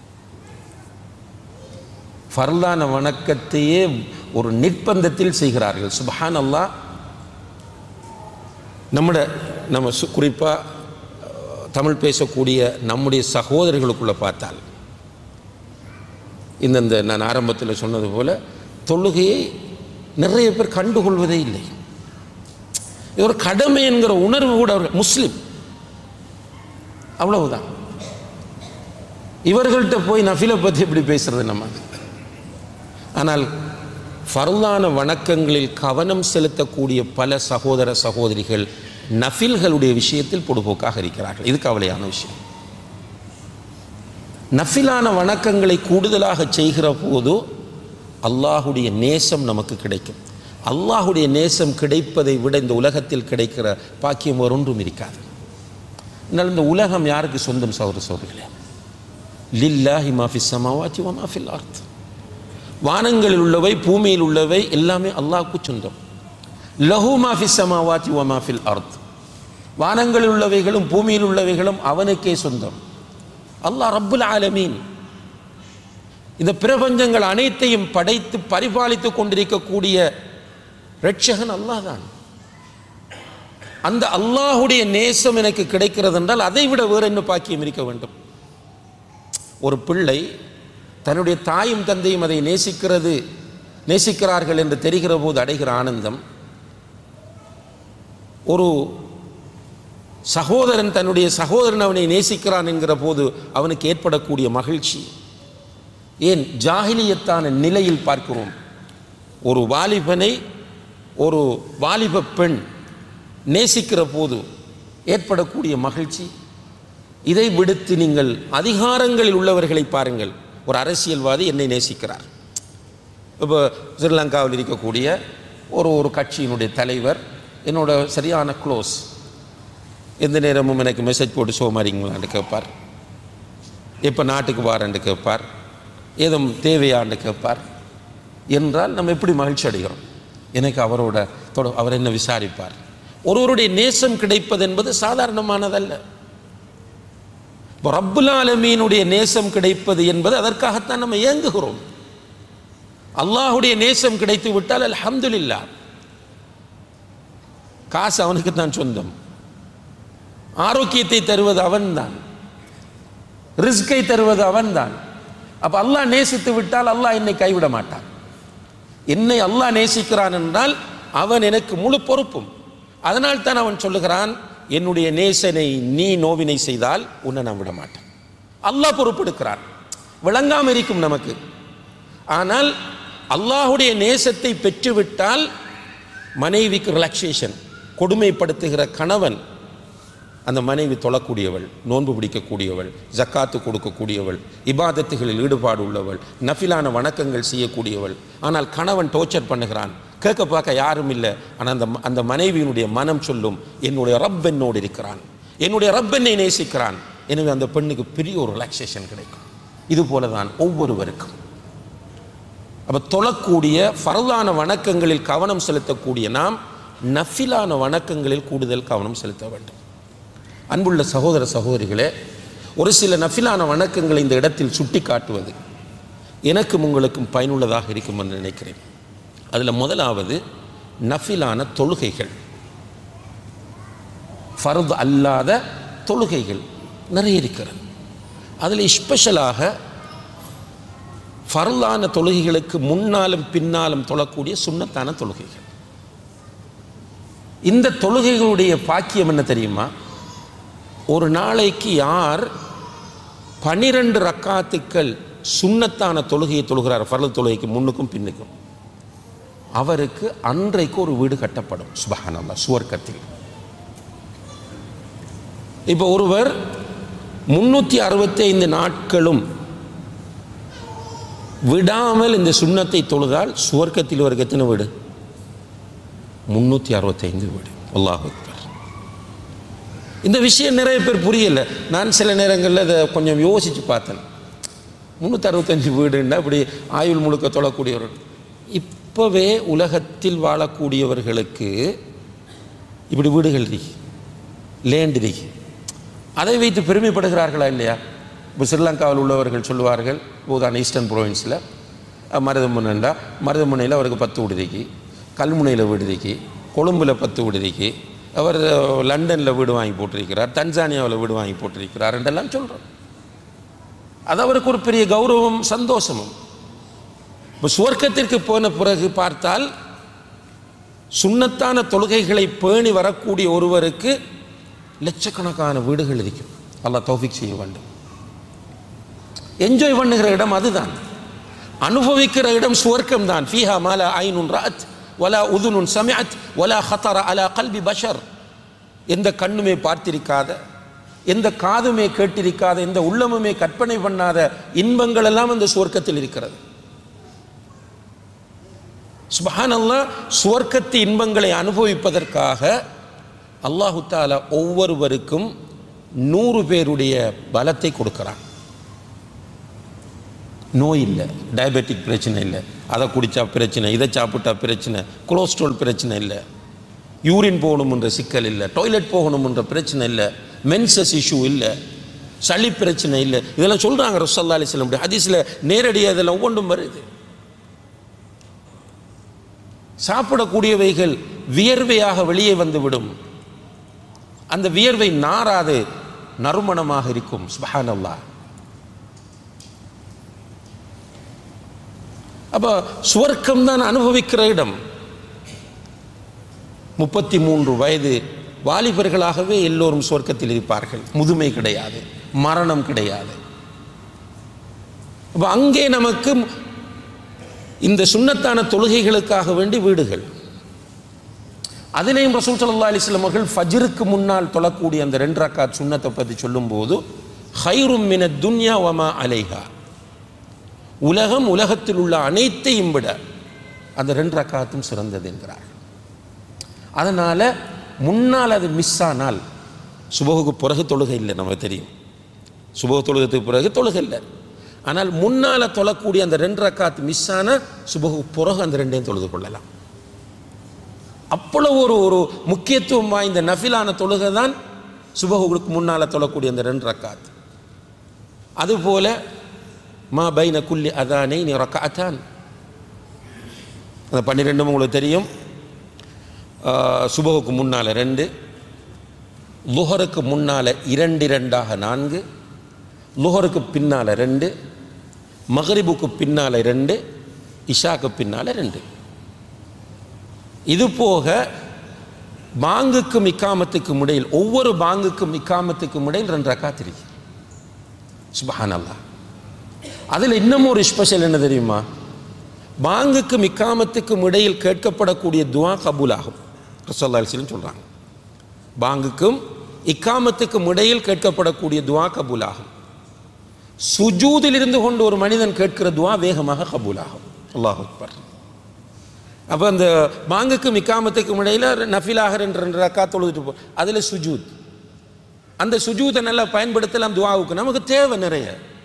ஃபர்லான வணக்கத்தையே ஒரு நிர்பந்தத்தில் செய்கிறார்கள். சுப்ஹானல்லாஹ். நம்ம குறிப்பாக தமிழ் பேசக்கூடிய நம்முடைய சகோதரர்களுக்குள்ளே பார்த்தால் இந்த நான் ஆரம்பத்தில் சொன்னது போல் தொழுகையை நிறைய பேர் கண்டுகொள்வதே இல்லை. இது ஒரு கடமை என்கிற உணர்வு கூட அவர்கள் முஸ்லிம், அவ்வளவுதான். இவர்கள்ட்ட போய் நஃபிலை பற்றி எப்படி பேசுறது நம்ம? ஆனால் ஃபர்லான வணக்கங்களில் கவனம் செலுத்தக்கூடிய பல சகோதர சகோதரிகள் நஃபில்களுடைய விஷயத்தில் பொடுபோக்காக இருக்கிறார்கள். இது கவலையான விஷயம். நஃபிலான வணக்கங்களை கூடுதலாக செய்கிற போது அல்லாஹுடைய நேசம் நமக்கு கிடைக்கும். அல்லாஹுடைய நேசம் கிடைப்பதை விட இந்த உலகத்தில் கிடைக்கிற பாக்கியம் ஒன்றும் இருக்காது. அதனால் இந்த உலகம் யாருக்கு சொந்தம் சகோதர சகோதரிகளே? லில்லாஹி மா ஃபிஸ் ஸமாவாத்தி வ மா ஃபில் அர்த். வானங்களில் உள்ளவை பூமியில் உள்ளவை எல்லாமே அல்லாஹ்வுக்கு சொந்தம். லஹு மா ஃபிஸ் ஸமாவாத்தி வ மா ஃபில் அர்த். வானங்களில் உள்ளவைகளும் பூமியில் உள்ளவைகளும் அவனுக்கே சொந்தம். அல்லாஹ் ரப்புல் ஆலமீன். இந்த பிரபஞ்சங்கள் அனைத்தையும் படைத்து பரிபாலித்துக் கொண்டிருக்கக்கூடிய ரட்சகன் அல்லாஹ் தான். அந்த அல்லாஹுடைய நேசம் எனக்கு கிடைக்கிறது என்றால் அதை விட வேறு என்ன பாக்கியம் இருக்க வேண்டும்? ஒரு பிள்ளை தன்னுடைய தாயும் தந்தையும் அதை நேசிக்கிறார்கள் என்று தெரிகிற போது அடைகிற ஆனந்தம், ஒரு சகோதரன் தன்னுடைய சகோதரன் அவனை நேசிக்கிறான் என்கிற போது அவனுக்கு ஏற்படக்கூடிய மகிழ்ச்சி, ஏன் ஜாஹிலியத்தான நிலையில் பார்க்கிறோம். ஒரு வாலிபனை ஒரு வாலிப பெண் நேசிக்கிற போது ஏற்படக்கூடிய மகிழ்ச்சி, இதை விடுத்து நீங்கள் அதிகாரங்களில் உள்ளவர்களை பாருங்கள். ஒரு அரசியல்வாதி என்னை நேசிக்கிறார். இப்போ ஸ்ரீலங்காவில் இருக்கக்கூடிய ஒரு கட்சியினுடைய தலைவர் என்னோட சரியான க்ளோஸ், எந்த நேரமும் எனக்கு மெசேஜ் போட்டு சோமாரிங்களான்னு கேட்பார், எப்போ நாட்டுக்கு வாரன்னு கேட்பார், ஏதும் தேவையான்னு கேட்பார். என்றால் நம்ம எப்படி மகிழ்ச்சி அடைகிறோம்? எனக்கு அவர் என்ன விசாரிப்பார். ஒருவருடைய நேசம் கிடைப்பது என்பது சாதாரணமானதல்ல. ரப்புல் ஆலமீனுடைய நேசம் கிடைப்பது என்பது அதற்காகத்தான் நம்ம ஏங்குகிறோம். அல்லாஹுடைய நேசம் கிடைத்து விட்டால் அல்ஹம்துலில்லாஹ். காசு அவனுக்கு தான் சொந்தம், ஆரோக்கியத்தை தருவது அவன்தான், ரிஸ்கை தருவது அவன்தான். அப்ப அல்லாஹ் நேசித்து விட்டால் அல்லாஹ் என்னை கைவிட மாட்டான். என்னை அல்லாஹ் நேசிக்கிறான் என்றால் அவன் எனக்கு முழு பொறுப்பும். அதனால் தான் அவன் சொல்லுகிறான், என்னுடைய நேசனை நீ நோவினை செய்தால் உன்னை நான் விட மாட்டேன். அல்லாஹ் பொறுப்பெடுக்கிறான். விளங்காம இருக்கும் நமக்கு. ஆனால் அல்லாஹுடைய நேசத்தை பெற்றுவிட்டால் மனைவிக்கு ரிலாக்ஸேஷன். கொடுமைப்படுத்துகிற கணவன், அந்த மனைவி தொழக்கூடியவள், நோன்பு பிடிக்கக்கூடியவள், ஜக்காத்து கொடுக்கக்கூடியவள், இபாதத்துகளில் ஈடுபாடு உள்ளவள், நஃபிலான வணக்கங்கள் செய்யக்கூடியவள். ஆனால் கணவன் டோர்ச்சர் பண்ணுகிறான், கேட்க பார்க்க யாரும் இல்லை. ஆனால் அந்த மனைவியினுடைய மனம் சொல்லும், என்னுடைய ரப் என்னோடு இருக்கிறான், என்னுடைய ரப் என்னை நேசிக்கிறான். எனவே அந்த பெண்ணுக்கு பெரிய ஒரு ரிலாக்ஸேஷன் கிடைக்கும். இது போல தான் ஒவ்வொருவருக்கும். அப்போ தொழக்கூடிய ஃபர்லான வணக்கங்களில் கவனம் செலுத்தக்கூடிய நாம் நஃபிலான வணக்கங்களில் கூடுதல் கவனம் செலுத்த வேண்டும். அன்புள்ள சகோதர சகோதரிகளே, ஒரு சில நஃபிலான வணக்கங்களை இந்த இடத்தில் சுட்டி காட்டுவது எனக்கும் உங்களுக்கும் பயனுள்ளதாக இருக்கும் என்று நினைக்கிறேன். அதில் முதலாவது நஃபிலான தொழுகைகள். ஃபர்து அல்லாத தொழுகைகள் நிறைய இருக்கிறது. அதில் ஸ்பெஷலாக ஃபர்லான தொழுகைகளுக்கு முன்னாலும் பின்னாலும் தொழக்கூடிய சுன்னத்தான தொழுகைகள். இந்த தொழுகைகளுடைய பாக்கியம் என்ன தெரியுமா? ஒரு நாளைக்கு யார் 12 ரக்காத்துக்கள் சுன்னத்தான தொழுகையை தொழுகிறார், ஃபர்ல் தொழுகைக்கு முன்னுக்கும் பின்னுக்கும், அவருக்கு அன்றைக்கு ஒரு வீடு கட்டப்படும். சுப்ஹானல்லாஹ், சுவர்க்கத்தில். இப்போ ஒருவர் 365 நாட்களும் விடாமல் இந்த சுன்னத்தை தொழுதால் சுவர்க்கத்தில் அவருக்கு எத்தனை வீடு? 365 வீடு. அல்லாஹ் அக்பர். இந்த விஷயம் நிறைய பேர் புரியலை. நான் சில நேரங்களில் அதை கொஞ்சம் யோசித்து பார்த்தேன். 365 வீடுன்னா இப்படி ஆயுள் முழுக்க தொழக்கூடியவர்கள். இப்போவே உலகத்தில் வாழக்கூடியவர்களுக்கு இப்படி வீடுகள் இருக்கு, லேண்ட் இருக்கு. அதை வைத்து பெருமைப்படுகிறார்களா இல்லையா? இப்போ ஸ்ரீலங்காவில் உள்ளவர்கள் சொல்லுவார்கள், இப்போதான் ஈஸ்டர்ன் ப்ரொவின்ஸில் மருதமுனையில் அவருக்கு 10 வீடு இருக்கு, கல்முனையில் வீடு இருக்கு, கொழும்பில் 10 வீடு இருக்கு, அவர் லண்டனில் வீடு வாங்கி போட்டிருக்கிறார், தன்சானியாவில் வீடு வாங்கி போட்டிருக்கிறார் என்றெல்லாம் சொல்கிறோம். அது அவருக்கு ஒரு பெரிய கௌரவம், சந்தோஷமும். இப்போ சுவர்க்கத்திற்கு போன பிறகு பார்த்தால் சுன்னத்தான தொழுகைகளை பேணி வரக்கூடிய ஒருவருக்கு லட்சக்கணக்கான வீடுகள் இருக்கும். அல்லாஹ் தௌஃபீக் செய்ய வேண்டும். என்ஜாய் பண்ணுகிற இடம் அதுதான், அனுபவிக்கிற இடம் சுவர்க்கம் தான். ஃபீஹா மாலா ஐனுன் ரஅத் வலா உதுனுன் சமிஅத் வலா ஹதர அலா கல்பி பஷர். எந்த கண்ணுமே பார்த்திருக்காத, எந்த காதுமே கேட்டிருக்காத, எந்த உள்ளமுமே கற்பனை பண்ணாத இன்பங்கள் எல்லாம் அந்த சுவர்க்கத்தில் இருக்கிறது. சுப்ஹானல்லாஹ், சுவர்க்கத்து இன்பங்களை அனுபவிப்பதற்காக அல்லாஹு தஆலா ஒவ்வொருவருக்கும் 100 பேருடைய பலத்தை கொடுக்கிறான். நோய் இல்லை, டயபெட்டிக் பிரச்சனை இல்லை, அதை குடித்தா பிரச்சனை, இதை சாப்பிட்டா பிரச்சனை, கொலஸ்ட்ரால் பிரச்சனை இல்லை, யூரின் போகணும்ன்ற சிக்கல் இல்லை, டாய்லெட் போகணும்ன்ற பிரச்சனை இல்லை, மென்சஸ் இஷ்யூ இல்லை, சளி பிரச்சனை இல்லை. இதெல்லாம் சொல்கிறாங்க ரசூலுல்லாஹி அலைஹி வஸல்லம் ஹதீஸில் நேரடியாக இதெல்லாம் ஒவ்வொன்றும் வருது. சாப்பிடக்கூடியவைகள் வியர்வையாக வெளியே வந்துவிடும். அந்த வியர்வை நாராது நறுமணமாக இருக்கும். சுப்ஹானல்லாஹ். அப்போ சுவர்க்கம் தான் அனுபவிக்கிற இடம். 33 வயது வாலிபர்களாகவே எல்லோரும் சுவர்க்கத்தில் இருப்பார்கள். முதுமை கிடையாது, மரணம் கிடையாது. அப்போ அங்கே நமக்கு இந்த சுன்னத்தான தொழுகைகளுக்காக வேண்டி வீடுகள். அதிலேயும் ரசூல் ஸல்லல்லாஹு அலைஹி வஸல்லம் அவர்கள் ஃபஜ்ருக்கு முன்னால் தொழக்கூடிய அந்த 2 ரக்காத் சுன்னத்தை பற்றி சொல்லும்போது ஹைரும் மினத் துன்யா வமா அலைஹா, உலகம் உலகத்தில் உள்ள அனைத்தையும் விட அந்த 2 ரக்காத்தும் சிறந்தது என்கிறார். அதனால் முன்னால் அது மிஸ் ஆனால் சுபஹுக்கு பிறகு தொழுகை இல்லை. நமக்கு தெரியும் சுபஹ் தொழுகத்துக்கு பிறகு தொழுகை இல்லை. ஆனால் முன்னால் தொழக்கூடிய அந்த 2 ரக்காத்து மிஸ் ஆனால் சுபஹுக்கு பிறகு அந்த 2ஐயும் தொழுது கொள்ளலாம். அவ்வளோ ஒரு முக்கியத்துவம் வாய்ந்த நஃபிலான தொழுகை தான் சுபஹுக்கு முன்னால் தொழக்கூடிய அந்த 2 ரக்காத். அதுபோல மா பைன குல்லி அதானைனி ரக்அத்தான், அந்த 12 உங்களுக்கு தெரியும். சுபஹுக்கு முன்னால் 2, லுஹருக்கு முன்னால் 2 2ஆக 4, லுஹருக்கு பின்னால் 2, மக்ரிபுக்கு பின்னால் 2, இஷாக்கு பின்னால் 2. இது போக பாங்குக்கும் இக்காமத்துக்கும் இடையில், ஒவ்வொரு பாங்குக்கும் இக்காமத்துக்கும் இடையில் 2 ரக்காத் இருக்கு. சுப்ஹானல்லாஹ். அதில் இன்னும் ஒரு ஸ்பெஷல் என்ன தெரியுமா? பாங்குக்கும் இக்காமத்துக்கும் இடையில் கேட்கப்படக்கூடிய துஆ கபூல் ஆகும். ரசூலுல்லாஹி அலைஹி வஸல்லம் சொல்கிறாங்க, பாங்குக்கும் இக்காமத்துக்கும் இடையில் கேட்கப்படக்கூடிய துஆ கபூல் ஆகும். சுஜூதில் இருந்து கொண்டு ஒரு மனிதன் கேட்கிற துஆ வேகமாக கபூல் ஆகும். அல்லாஹ் அக்பர். அப்போ அந்த பாங்குக்கும் இக்காமத்துக்கும் இடையில் நஃபிலாக 2 ரக்காத் தொழுதுட்டு போ, அதில் சுஜூத், அந்த சுஜூதை நல்லா பயன்படுத்தலாம் துஆவுக்கு. நமக்கு தேவை நிறைய.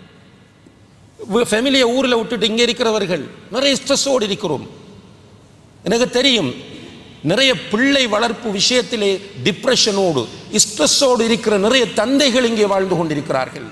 ஃபேமிலியை ஊரில் விட்டுட்டு இங்கே இருக்கிறவர்கள் நிறைய ஸ்ட்ரெஸ்ஸோடு இருக்கிறோம். எனக்கு தெரியும் நிறைய பிள்ளை வளர்ப்பு விஷயத்திலே டிப்ரெஷனோடு ஸ்ட்ரெஸ்ஸோடு இருக்கிற நிறைய தந்தைகள் இங்கே வாழ்ந்து கொண்டிருக்கிறார்கள்.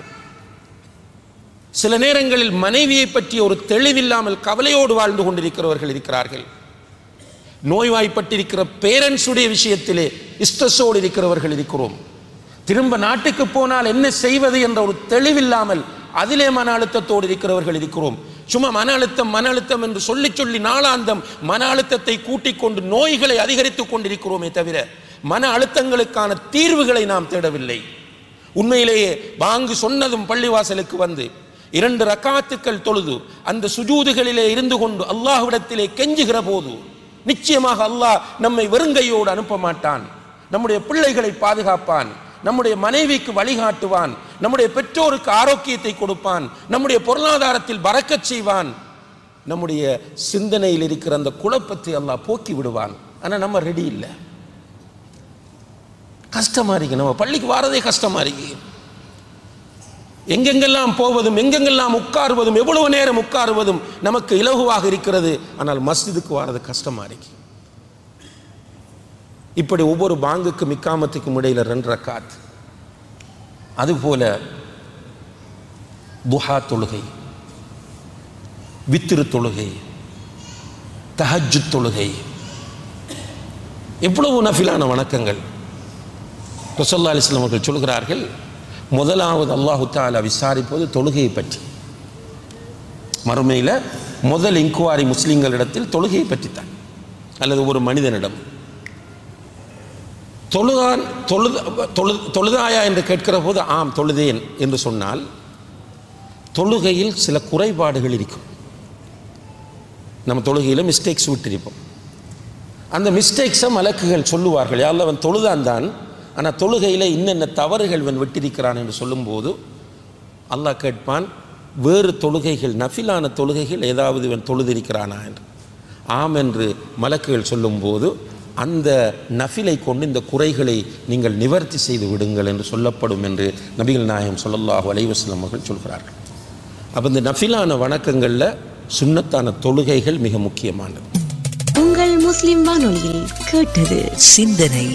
சில நேரங்களில் மனைவியை பற்றி ஒரு தெளிவில்லாமல் கவலையோடு வாழ்ந்து கொண்டிருக்கிறவர்கள் இருக்கிறார்கள். நோய்வாய்ப்பட்டிருக்கிற பேரண்ட்ஸுடைய விஷயத்திலே ஸ்ட்ரெஸ்ஸோடு இருக்கிறவர்கள் இருக்கிறோம். திரும்ப நாட்டுக்கு போனால் என்ன செய்வது என்ற ஒரு தெளிவில்லாமல் அதிலே மன அழுத்தத்தோடு இருக்கிறவர்கள் இருக்கிறோம். சும்மா மன அழுத்தம் என்று சொல்லி சொல்லி நாளாந்தம் மன அழுத்தத்தை கூட்டிக் கொண்டு நோய்களை அதிகரித்துக் கொண்டிருக்கிறோமே தவிர மன அழுத்தங்களுக்கான தீர்வுகளை நாம் தேடவில்லை. உண்மையிலேயே பாங்கு சொன்னதும் பள்ளிவாசலுக்கு வந்து 2 ரக்காத்துக்கள் தொழுது அந்த சுஜூதுகளிலே இருந்து கொண்டு அல்லாஹ்விடத்திலே கெஞ்சுகிற போது நிச்சயமாக அல்லாஹ் நம்மை வெறுங்கையோடு அனுப்ப மாட்டான். நம்முடைய பிள்ளைகளை பாதுகாப்பான், நம்முடைய மனைவிக்கு வழிகாட்டுவான், நம்முடைய பெற்றோருக்கு ஆரோக்கியத்தை கொடுப்பான், நம்முடைய பொருளாதாரத்தில் பரக்கத் செய்வான், நம்முடைய சிந்தனையில் இருக்கிற அந்த குழப்பத்தை அல்லாஹ் போக்கி விடுவான். ஆனால் நம்ம ரெடி இல்லை. கஷ்டமா இருக்கு, நம்ம பள்ளிக்கு வாரதே கஷ்டமா இருக்கு. எங்கெங்கெல்லாம் போவதும் எங்கெங்கெல்லாம் உட்காருவதும் எவ்வளவு நேரம் உட்காருவதும் நமக்கு இலகுவாக இருக்கிறது. ஆனால் மஸ்ஜிதுக்கு வாரது கஷ்டமா இருக்கு. இப்படி ஒவ்வொரு பாங்குக்கும் இக்காமத்துக்கும் இடையில் 2 ரக்காத். அதுபோல துஹா தொழுகை, வித்ரு தொழுகை, தஹஜ்ஜுத் தொழுகை, எவ்வளவு நஃபிலான வணக்கங்கள். ரசூலுல்லாஹி அலைஹி வஸல்லம் அவர்கள் சொல்கிறார்கள், முதலாவது அல்லாஹு தஆலா விசாரிப்பது தொழுகையை பற்றி. மறுமையில் முதல் இன்குவாரி முஸ்லிம்களிடத்தில் தொழுகையை பற்றித்தான், அல்லது ஒரு மனிதனிடம். தொழுதாயா என்று கேட்கிற போது ஆம் தொழுதேன் என்று சொன்னால் தொழுகையில் சில குறைபாடுகள் இருக்கும். நம்ம தொழுகையில் மிஸ்டேக்ஸ் விட்டிருப்போம். அந்த மிஸ்டேக்ஸை மலக்குகள் சொல்லுவார்கள், யாரில் அவன் தொழுதான் தான், ஆனால் தொழுகையில் இன்னென்ன தவறுகள் இவன் விட்டிருக்கிறான் என்று சொல்லும்போது அல்லாஹ் கேட்பான், வேறு தொழுகைகள் நஃபிலான தொழுகைகள் ஏதாவது இவன் தொழுதிருக்கிறானா என்று. ஆம் என்று மலக்குகள் சொல்லும்போது அந்த நஃபிலை கொண்டு இந்த குறைகளை நீங்கள் நிவர்த்தி செய்து விடுங்கள் என்று சொல்லப்படும் என்று நபிகள் நாயகம் ஸல்லல்லாஹு அலைஹி வஸல்லம் அவர்கள் சொல்கிறார்கள். அப்போ இந்த நஃபிலான வணக்கங்களில் சுன்னத்தான தொழுகைகள் மிக முக்கியமானது. உங்கள் முஸ்லிம் வானொலியில் கேட்டது சிந்தனை.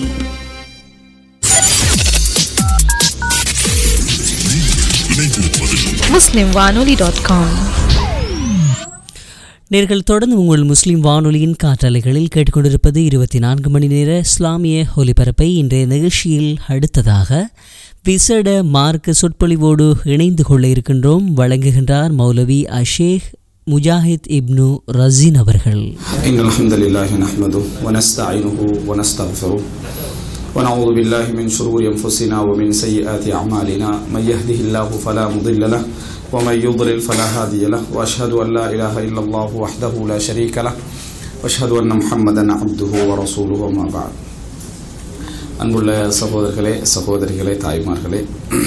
muslimwanoli.com. நேர்கள் தொடர்ந்து உங்கள் முஸ்லிம் வானொலியின் காற்றலைகளில் கேட்டுக்கொண்டிருப்பது 24 மணி நேர இஸ்லாமிய ஒலிபரப்பை. இன்றைய நிகழ்ச்சியில் அடுத்ததாக விசேட மார்க்க சொற்பொழிவோடு இணைந்து கொள்ள இருக்கின்றோம். வழங்குகின்றார் மௌலவி அஷேக் முஜாஹித் இப்னு ரஸீன் அவர்கள். இன்னல் ஹம்தலில்லாஹி நஹ்மதுஹு வ நஸ்தஈனுஹு வ நஸ்தக்ஃபிருஹு வ நஊது பில்லாஹி மின் ஷுரூரி அன்ஃபுஸினா வ மின் ஸய்யிஆத்தி அஅமாலினா மன் யஹ்திஹில்லாஹு ஃபலா முضل லஹு வ மன் யுضلل ஃபலா ஹாதிய லஹு வ அஷ்ஹது அன் லா இலாஹ இல்லல்லாஹு வஹ்தஹு லா ஷரீக லஹு வ அஷ்ஹது அன்ன முஹம்மதன் அப்துஹு வ ரசூலுஹு அம்மா பஅத். அன்புள்ள சகோதரர்களே, சகோதரிகளே, தாய்மார்களே,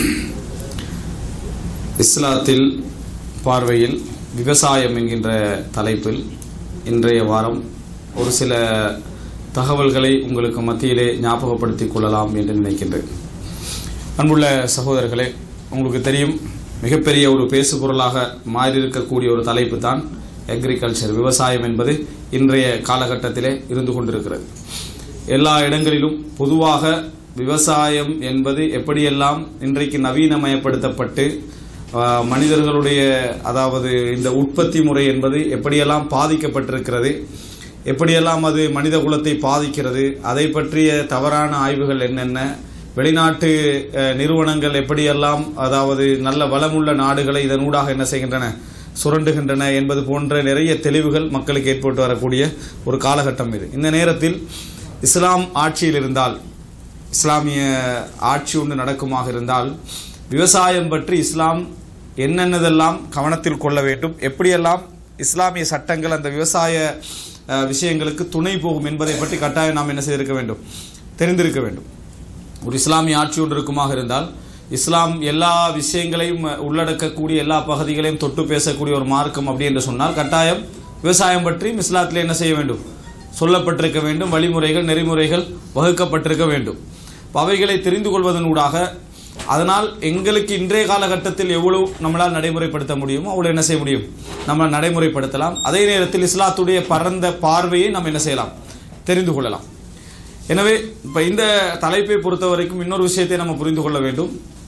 இஸ்லாத்தில் பார்வையில் விவசாயம் என்கின்ற தலைப்பில் இன்றைய வாரம் ஒரு சில தகவல்களை உங்களுக்கு மத்தியிலே ஞாபகப்படுத்திக் கொள்ளலாம் என்று நினைக்கின்றேன். அன்புள்ள சகோதரர்களே, உங்களுக்கு தெரியும், மிகப்பெரிய ஒரு பேசு பொருளாக மாறியிருக்கக்கூடிய ஒரு தலைப்பு தான் அக்ரிகல்ச்சர், விவசாயம் என்பது இன்றைய காலகட்டத்திலே இருந்து கொண்டிருக்கிறது. எல்லா இடங்களிலும் பொதுவாக விவசாயம் என்பது எப்படியெல்லாம் இன்றைக்கு நவீனமயப்படுத்தப்பட்டு மனிதர்களுடைய அதாவது இந்த உற்பத்தி முறை என்பது எப்படியெல்லாம் பாதிக்கப்பட்டிருக்கிறது, எப்படியெல்லாம் அது மனித குலத்தை பாதிக்கிறது, அதை பற்றிய தவறான ஆய்வுகள் என்னென்ன, வெளிநாட்டு நிறுவனங்கள் எப்படியெல்லாம் அதாவது நல்ல வளமுள்ள நாடுகளை இதனூடாக என்ன செய்கின்றன, சுரண்டுகின்றன என்பது போன்ற நிறைய தெளிவுகள் மக்களுக்கு ஏற்பட்டு வரக்கூடிய ஒரு காலகட்டம் இது. இந்த நேரத்தில் இஸ்லாம் ஆட்சியில் இருந்தால், இஸ்லாமிய ஆட்சி ஒன்று நடக்குமாக இருந்தால், விவசாயம் பற்றி இஸ்லாம் என்னென்னதெல்லாம் கவனத்தில் கொள்ள வேண்டும், எப்படியெல்லாம் இஸ்லாமிய சட்டங்கள் அந்த விவசாய விஷயங்களுக்கு துணை போகும் என்பதை பற்றி கட்டாயம் நாம் என்ன செய்திருக்க வேண்டும், தெரிந்திருக்க வேண்டும். ஒரு இஸ்லாமிய ஆட்சி ஒன்று இருக்குமாக இருந்தால், இஸ்லாம் எல்லா விஷயங்களையும் உள்ளடக்கக்கூடிய எல்லா பகுதிகளையும் தொட்டு பேசக்கூடிய ஒரு மார்க்கம் அப்படி என்று சொன்னால், கட்டாயம் விவசாயம் பற்றியும் இஸ்லாத்தில் என்ன செய்ய வேண்டும், சொல்லப்பட்டிருக்க வேண்டும், வழிமுறைகள் நெறிமுறைகள் வகுக்கப்பட்டிருக்க வேண்டும். அவைகளை தெரிந்து கொள்வதனூடாக அதனால் எங்களுக்கு இன்றைய காலகட்டத்தில் எவ்வளவு நம்மளால் நடைமுறைப்படுத்த முடியுமோ அவ்வளோ என்ன செய்ய முடியும், நம்ம நடைமுறைப்படுத்தலாம். அதே நேரத்தில் இஸ்லாத்துடைய பரந்த பார்வையை நம்ம என்ன செய்யலாம், தெரிந்து கொள்ளலாம். எனவே இப்போ இந்த தலைப்பை பொறுத்த வரைக்கும் இன்னொரு விஷயத்தை நம்ம புரிந்து கொள்ள வேண்டும்.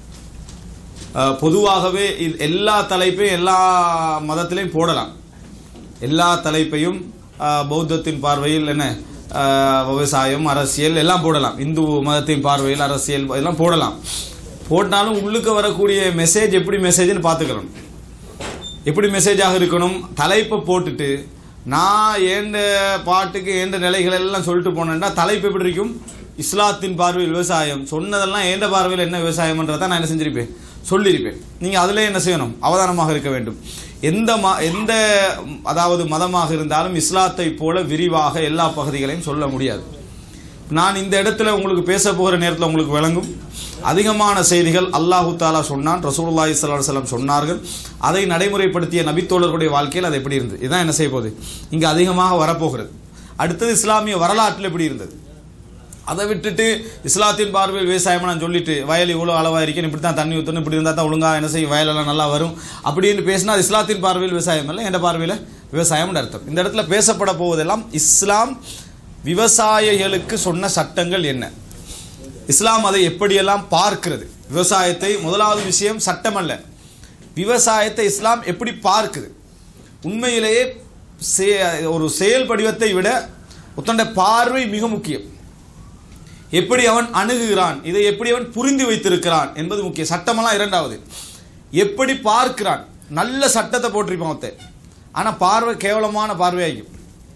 பொதுவாகவே எல்லா தலைப்பையும் எல்லா மதத்திலையும் போடலாம். எல்லா தலைப்பையும் பௌத்தத்தின் பார்வையில் என்ன விவசாயம், அரசியல் எல்லாம் போடலாம். இந்து மதத்தின் பார்வையில் அரசியல் இதெல்லாம் போடலாம். போட்டாலும் உள்ளுக்கு வரக்கூடிய மெசேஜ் எப்படி மெசேஜ்னு பார்த்துக்கணும். எப்படி மெசேஜாக இருக்கணும், தலைப்பை போட்டுட்டு நான் ஏண்ட பாட்டுக்கு ஏண்ட நிலைகள் எல்லாம் சொல்லிட்டு போனேன்னா தலைப்பு எப்படி இருக்கும், இஸ்லாத்தின் பார்வையில் விவசாயம், சொன்னதெல்லாம் ஏண்ட பார்வையில் என்ன விவசாயம்ன்றதை நான் என்ன செஞ்சிருப்பேன், சொல்லியிருப்பேன். நீங்கள் அதில் என்ன செய்யணும், அவதானமாக இருக்க வேண்டும். எந்த அதாவது மதமாக இருந்தாலும் இஸ்லாத்தை போல விரிவாக எல்லா பகுதிகளையும் சொல்ல முடியாது. நான் இந்த இடத்துல உங்களுக்கு பேச போகிற நேரத்தில் உங்களுக்கு விளங்கும். அதிகமான செய்திகள் அல்லாஹு தாலா சொன்னான், ரசூலுல்லாஹி ஸல்லல்லாஹு அலைஹி வஸல்லம் சொன்னார்கள். அதை நடைமுறைப்படுத்திய நபித்தோழர்களுடைய வாழ்க்கையில் அது எப்படி இருந்தது, இதுதான் என்ன செய்ய போகுது இங்கே அதிகமாக வரப்போகிறது. அடுத்தது இஸ்லாமிய வரலாற்றில் எப்படி இருந்தது, அதை விட்டுட்டு இஸ்லாத்தின் பார்வையில் விவசாயம் நான் சொல்லிட்டு வயல் இவ்வளோ அளவாக இருக்கேன், இப்படி தான் தண்ணி ஊற்றணும், இப்படி இருந்தால் தான் ஒழுங்காக என்ன செய்யும், வயலெல்லாம் நல்லா வரும் அப்படின்னு பேசினா அது இஸ்லாத்தின் பார்வையில் விவசாயம் இல்லை, என்ற பார்வையில் விவசாயம்னு அர்த்தம். இந்த இடத்துல பேசப்பட போவதெல்லாம் இஸ்லாம் விவசாயிகளுக்கு சொன்ன சட்டங்கள் என்ன, இஸ்லாம் அதை எப்படியெல்லாம் பார்க்கிறது. விவசாயத்தை முதலாவது விஷயம் சட்டம் அல்ல, விவசாயத்தை இஸ்லாம் எப்படி பார்க்குது. உண்மையிலேயே ஒரு செயல் படிவத்தை விட ஒருத்தண்ட பார்வை மிக முக்கியம். எப்படி அவன் அணுகுகிறான், இதை எப்படி அவன் புரிந்து வைத்திருக்கிறான் என்பது முக்கியம். சட்டமெல்லாம் இரண்டாவது. எப்படி பார்க்கிறான், நல்ல சட்டத்தை போட்டிருப்பான் ஒருத்தன், ஆனால் பார்வை கேவலமான பார்வையாகும்.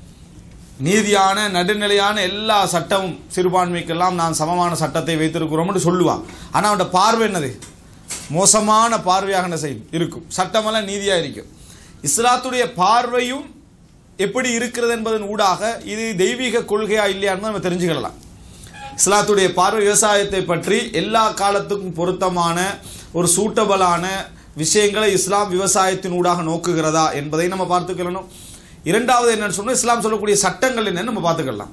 நீதியான நடுநிலையான எல்லா சட்டமும் சிறுபான்மைக்கெல்லாம் நான் சமமான சட்டத்தை வைத்திருக்கிறோம்னு சொல்லுவான், ஆனால் அவனோட பார்வை என்னது, மோசமான பார்வையாக என்ன செய்யும் இருக்கும். சட்டமெல்லாம் நீதியாக இருக்கும். இஸ்லாத்துடைய பார்வையும் எப்படி இருக்கிறது என்பதன் ஊடாக இது தெய்வீக கொள்கையா இல்லையான்னு நம்ம தெரிஞ்சுக்கலாம். இஸ்லாத்துடைய பார்வை விவசாயத்தை பற்றி எல்லா காலத்துக்கும் பொருத்தமான ஒரு சூட்டபிளான விஷயங்களை இஸ்லாம் விவசாயத்தின் ஊடாக நோக்குகிறதா என்பதை நம்ம பார்த்துக்கணும். இரண்டாவது என்னன்னு சொன்னா இஸ்லாம் சொல்லக்கூடிய சட்டங்கள் என்னன்னு நம்ம பார்த்துக்கலாம்.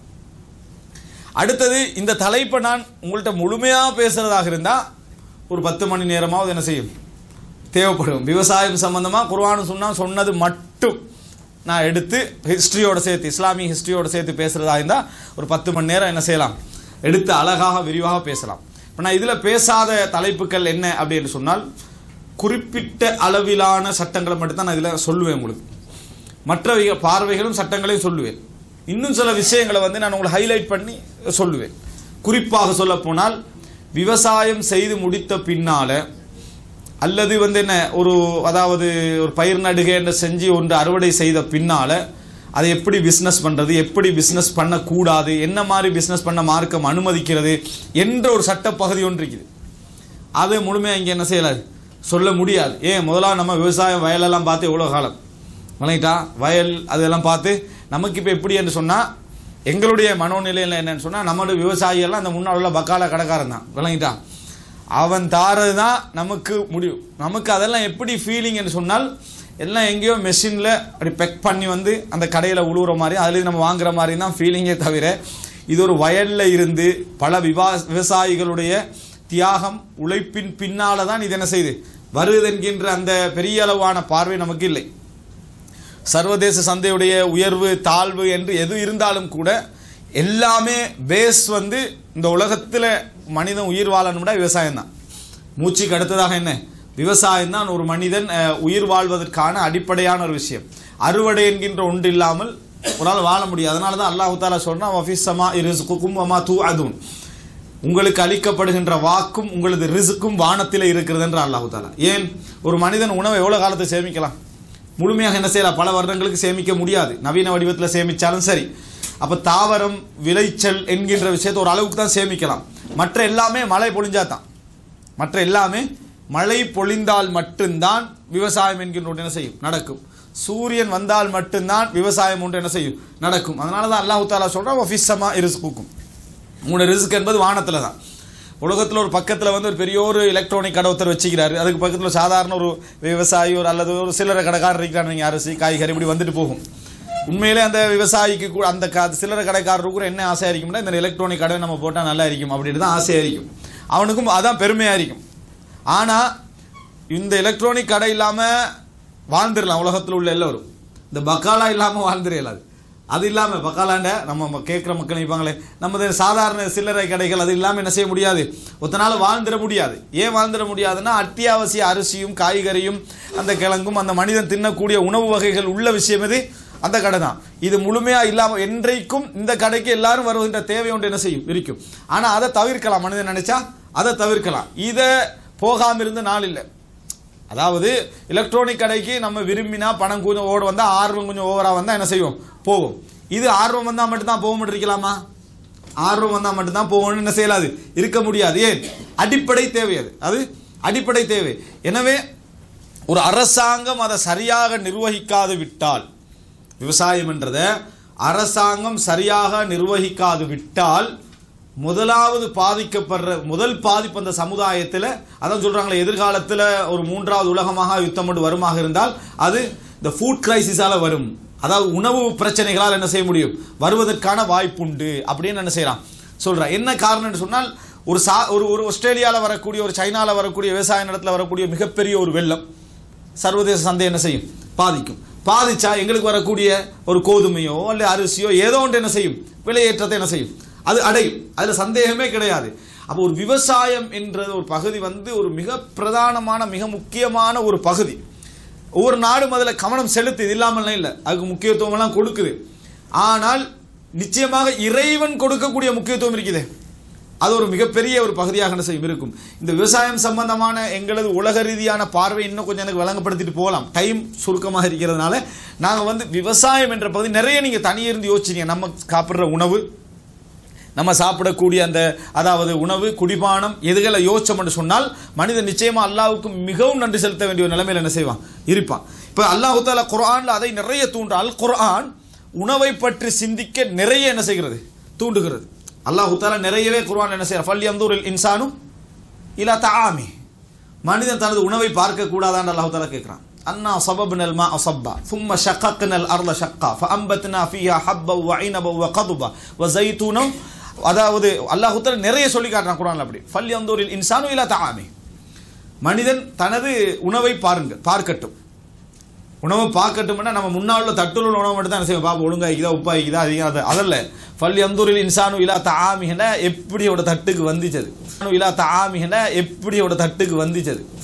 அடுத்தது இந்த தலைப்பை நான் உங்கள்கிட்ட முழுமையாக பேசுறதாக இருந்தால் ஒரு 10 மணி நேரமாவது என்ன செய்யும் தேவைப்படும். விவசாயம் சம்பந்தமாக குர்ஆன் சொன்னது மட்டும் நான் எடுத்து ஹிஸ்ட்ரியோட சேர்த்து இஸ்லாமிய ஹிஸ்ட்ரியோட சேர்த்து பேசுறதா இருந்தால் ஒரு 10 மணி நேரம் என்ன செய்யலாம், எடுத்து அழகாக விரிவாக பேசலாம். இப்போ நான் இதில் பேசாத தலைப்புகள் என்ன அப்படின்னு சொன்னால் குறிப்பிட்ட அளவிலான சட்டங்களை மட்டும்தான் நான் இதில் சொல்லுவேன். உங்களுக்கு மற்ற பார்வைகளும் சட்டங்களையும் சொல்லுவேன். இன்னும் சில விஷயங்களை வந்து நான் உங்களை ஹைலைட் பண்ணி சொல்லுவேன். குறிப்பாக சொல்ல போனால் விவசாயம் செய்து முடித்த பின்னால அல்லது வந்து என்ன அதாவது ஒரு பயிர் நடுகை செஞ்சு ஒன்று அறுவடை செய்த பின்னால அதை எப்படி பிஸ்னஸ் பண்ணுறது, எப்படி பிஸ்னஸ் பண்ணக்கூடாது, என்ன மாதிரி பிஸ்னஸ் பண்ண மார்க்கம் அனுமதிக்கிறது என்ற ஒரு சட்டப்பகுதி ஒன்று இருக்குது. அதை முழுமையாக இங்கே என்ன செய்யலாது சொல்ல முடியாது. ஏன் முதலாக நம்ம விவசாயம் வயலெல்லாம் பார்த்து எவ்வளோ காலம் வணங்கிட்டா வயல் அதெல்லாம் பார்த்து நமக்கு இப்போ எப்படி என்று சொன்னால் எங்களுடைய மனோநிலையில் என்னன்னு சொன்னால் நம்மளுடைய விவசாயியெல்லாம் அந்த முன்னாள் உள்ள பக்கால கடைக்காரன் தான் விளங்கிட்டான். அவன் தாரது தான் நமக்கு முடியும். நமக்கு அதெல்லாம் எப்படி ஃபீலிங் என்று சொன்னால் எல்லாம் எங்கேயோ மெஷினில் அப்படி பெக் பண்ணி வந்து அந்த கடையில் உழுவுற மாதிரி அதுலேருந்து நம்ம வாங்குற மாதிரி தான் ஃபீலிங்கே தவிர இது ஒரு வயலில் இருந்து பல விவசாயிகளுடைய தியாகம் உழைப்பின் பின்னால் தான் இது என்ன செய்யுது வருது என்கின்ற அந்த பெரிய அளவான பார்வை நமக்கு இல்லை. சர்வதேச சந்தையுடைய உயர்வு தாழ்வு என்று எது இருந்தாலும் கூட எல்லாமே பேஸ் வந்து இந்த உலகத்தில் மனிதன் உயிர் வாழணும்னா விவசாயம் தான். மூச்சுக்கு அடுத்ததாக என்ன விவசாயம் தான் ஒரு மனிதன் உயிர் வாழ்வதற்கான அடிப்படையான ஒரு விஷயம். அறுவடை என்கின்ற ஒன்று இல்லாமல் ஒரு நாள் வாழ முடியாது. அதனால தான் அல்லாஹ் தஆலா சொல்றான் வஃபிஸ்ஸமா ரிஸ்குக்கும் வமா தூஅதுன், உங்களுக்கு அளிக்கப்படுகின்ற வாக்கும் உங்களது ரிஸ்க்கும் வானத்தில் இருக்கிறது என்று அல்லாஹ் தஆலா. ஏன் ஒரு மனிதன் உணவை எவ்வளவு காலத்தை சேமிக்கலாம், முழுமையாக என்ன செய்யலாம், பல வருடங்களுக்கு சேமிக்க முடியாது. நவீன வடிவத்தில் சேமிச்சாலும் சரி. அப்போ தாவரம் விளைச்சல் என்கின்ற விஷயத்தை ஒரு அளவுக்கு தான் சேமிக்கலாம். மற்ற எல்லாமே மழை பொழிஞ்சாதான், மற்ற எல்லாமே மழை பொழிந்தால் மட்டும்தான் விவசாயம் என்கின்ற ஒன்று என்ன செய்யும் நடக்கும். சூரியன் வந்தால் மட்டும்தான் விவசாயம் ஒன்று என்ன செய்யும் நடக்கும். அதனால தான் அல்லாஹ் தஆலா சொல்றான் வஃபிஸ்ஸமா ரிஸ்குக்கும், உங்களோட ரிஸ்க் என்பது வானத்தில் தான். உலகத்தில் ஒரு பக்கத்தில் வந்து ஒரு பெரிய ஒரு எலக்ட்ரானிக் கடை ஒருத்தர் வச்சுக்கிறாரு. அதுக்கு பக்கத்தில் சாதாரண ஒரு விவசாயி ஒரு அல்லது ஒரு சில்லறை கடைக்காரர் இருக்கிறார். நீங்கள் அரிசி காய்கறி இப்படி வந்துட்டு போகும். உண்மையிலே அந்த விவசாயிக்கு கூட அந்த சில்லறை கடைக்காரருக்கு கூட என்ன ஆசையாக இருக்கும்னா இந்த எலக்ட்ரானிக் கடை நம்ம போட்டால் நல்லா இருக்கும் அப்படின்னு தான் ஆசையாக இருக்கும். அவனுக்கும் அதான் பெருமையாக இருக்கும். ஆனால் இந்த எலக்ட்ரானிக் கடை இல்லாமல் வாழ்ந்துடலாம் உலகத்தில் உள்ள எல்லோரும். இந்த பக்காலா இல்லாமல் வாழ்ந்துடலாது. அது இல்லாமல் பக்காலாண்ட நம்ம கேட்குற மக்கள் நினைப்பாங்களே நமது சாதாரண சில்லறை கடைகள் அது இல்லாமல் என்ன செய்ய முடியாது, ஒத்தனால வாழ்ந்துட முடியாது. ஏன் வாழ்ந்துட முடியாதுன்னா அத்தியாவசிய அரிசியும் காய்கறியும் அந்த கிழங்கும் அந்த மனிதன் தின்னக்கூடிய உணவு வகைகள் உள்ள விஷயம் எது அந்த கடை தான். இது முழுமையாக இல்லாமல் என்றைக்கும் இந்த கடைக்கு எல்லாரும் வருகின்ற தேவை ஒன்று என்ன செய்யும் இருக்கும். ஆனால் அதை தவிர்க்கலாம், மனிதன் நினைச்சா அதை தவிர்க்கலாம். இதை போகாமல் இருந்த நாள் இல்லை. அதாவது எலக்ட்ரானிக் கடைக்கு நம்ம விரும்பினா பணம் கொஞ்சம் ஓட வந்தால் ஆர்வம் கொஞ்சம் ஓவராக வந்தால் என்ன செய்வோம் போவோம். இது ஆர்வம் வந்தால் மட்டும்தான் போக முடிக்கலாமா, ஆர்வம் வந்தால் மட்டும்தான் போகணும்னு என்ன செய்யலாது இருக்க முடியாது. ஏன் அடிப்படை தேவை, அது அடிப்படை தேவை. எனவே ஒரு அரசாங்கம் அதை சரியாக நிர்வகிக்காது விட்டால், விவசாயம் என்றதை அரசாங்கம் சரியாக நிர்வகிக்காது விட்டால் முதலாவது பாதிக்கப்படுற முதல் பாதிப்பு அந்த சமுதாயத்தில், அதான் சொல்றாங்களே எதிர்காலத்தில் ஒரு 3வது உலகமாக யுத்தம் கொண்டு வருமாக இருந்தால் அது இந்த ஃபுட் கிரைசிஸால வரும். அதாவது உணவு பிரச்சனைகளால் என்ன செய்ய முடியும் வருவதற்கான வாய்ப்புண்டு அப்படின்னு என்ன செய்யலாம் சொல்றான். என்ன காரணம்னு சொன்னால் ஒரு ஆஸ்திரேலியாவில் வரக்கூடிய ஒரு சைனாவில் வரக்கூடிய விவசாய நிலத்தில் வரக்கூடிய மிகப்பெரிய ஒரு வெள்ளம் சர்வதேச சந்தை என்ன செய்யும் பாதிக்கும். பாதிச்சா எங்களுக்கு வரக்கூடிய ஒரு கோதுமையோ அல்ல அரிசியோ ஏதோ ஒன்று என்ன செய்யும் விலையேற்றத்தை என்ன செய்யும் அது அடையும். அதில் சந்தேகமே கிடையாது. அப்போ ஒரு விவசாயம் என்ற ஒரு பகுதி வந்து ஒரு மிக பிரதானமான மிக முக்கியமான ஒரு பகுதி. ஒவ்வொரு நாடும் அதில் கவனம் செலுத்து, இது இல்லாமல் இல்லை, அதுக்கு முக்கியத்துவம் எல்லாம் கொடுக்குது. ஆனால் நிச்சயமாக இறைவன் கொடுக்கக்கூடிய முக்கியத்துவம் இருக்குது, அது ஒரு மிகப்பெரிய ஒரு பகுதியாக என்ன செய்யும் இருக்கும். இந்த விவசாயம் சம்பந்தமான எங்களது உலக ரீதியான பார்வை இன்னும் கொஞ்சம் எனக்கு வழங்கப்படுத்திட்டு போகலாம், டைம் சுருக்கமாக இருக்கிறதுனால. நாங்கள் வந்து விவசாயம் என்ற பகுதி நிறைய நீங்கள் தனியிருந்து யோசிச்சிங்க. நம்ம சாப்பிட்ற உணவு, நம்ம சாப்பிடக்கூடிய அந்த அதாவது உணவு குடிபானம் எதுகளை யோசிச்சோம் என்று சொன்னால் மனிதன் நிச்சயமா அல்லாஹ்வுக்கு மிகவும் நன்றி செலுத்த வேண்டிய ஒரு நிலைமையில் என்ன செய்வான் இருப்பான். இப்போ அல்லாஹ் தஆலா குர்ஆன்ல அதை நிறைய தூண்டுறான். அல் குர்ஆன் உணவை பற்றி சிந்திக்க நிறைய என்ன செய்கிறது தூண்டுகிறது. அல்லாஹ் தஆலா நிறையவே குர்ஆன் என்ன செய்யறான், ஃபல்யன்துரில் இன்சானு இலா தஆமி, மனிதன் தனது உணவை பார்க்க கூடாதான்னு அல்லாஹ் தஆலா கேட்கிறான். அன்னா சபப்னல் மா அஸப்பா ثم شققنا الارض شقا فانبتنا فيها حبا وعنبا وقضبا وزيتونا. அதாவது அல்லாஹ் தஆலா நிறைய சொல்லி காட்டுறான் குர்ஆன்ல. அப்படி ஃபல்யன்துரில் இன்சானு இலா தஆமி, மனிதன் தனது உணவை பார்க்கட்டும். உணவை பார்க்கட்டும்னா நம்ம முன்னாள் உள்ள தட்டுள்ள உணவு மட்டும் தான் செய்வோம். பாப்பா ஒழுங்கா இருக்குதா, உப்பா இருக்குதா, அதிகம் அதல்ல. ஃபல்யன்துரில் இன்சானு இலா தஆமிஹினா எப்படியோட தட்டுக்கு வந்துச்சது, இலா தஆமிஹினா எப்படியோட தட்டுக்கு வந்துச்சது.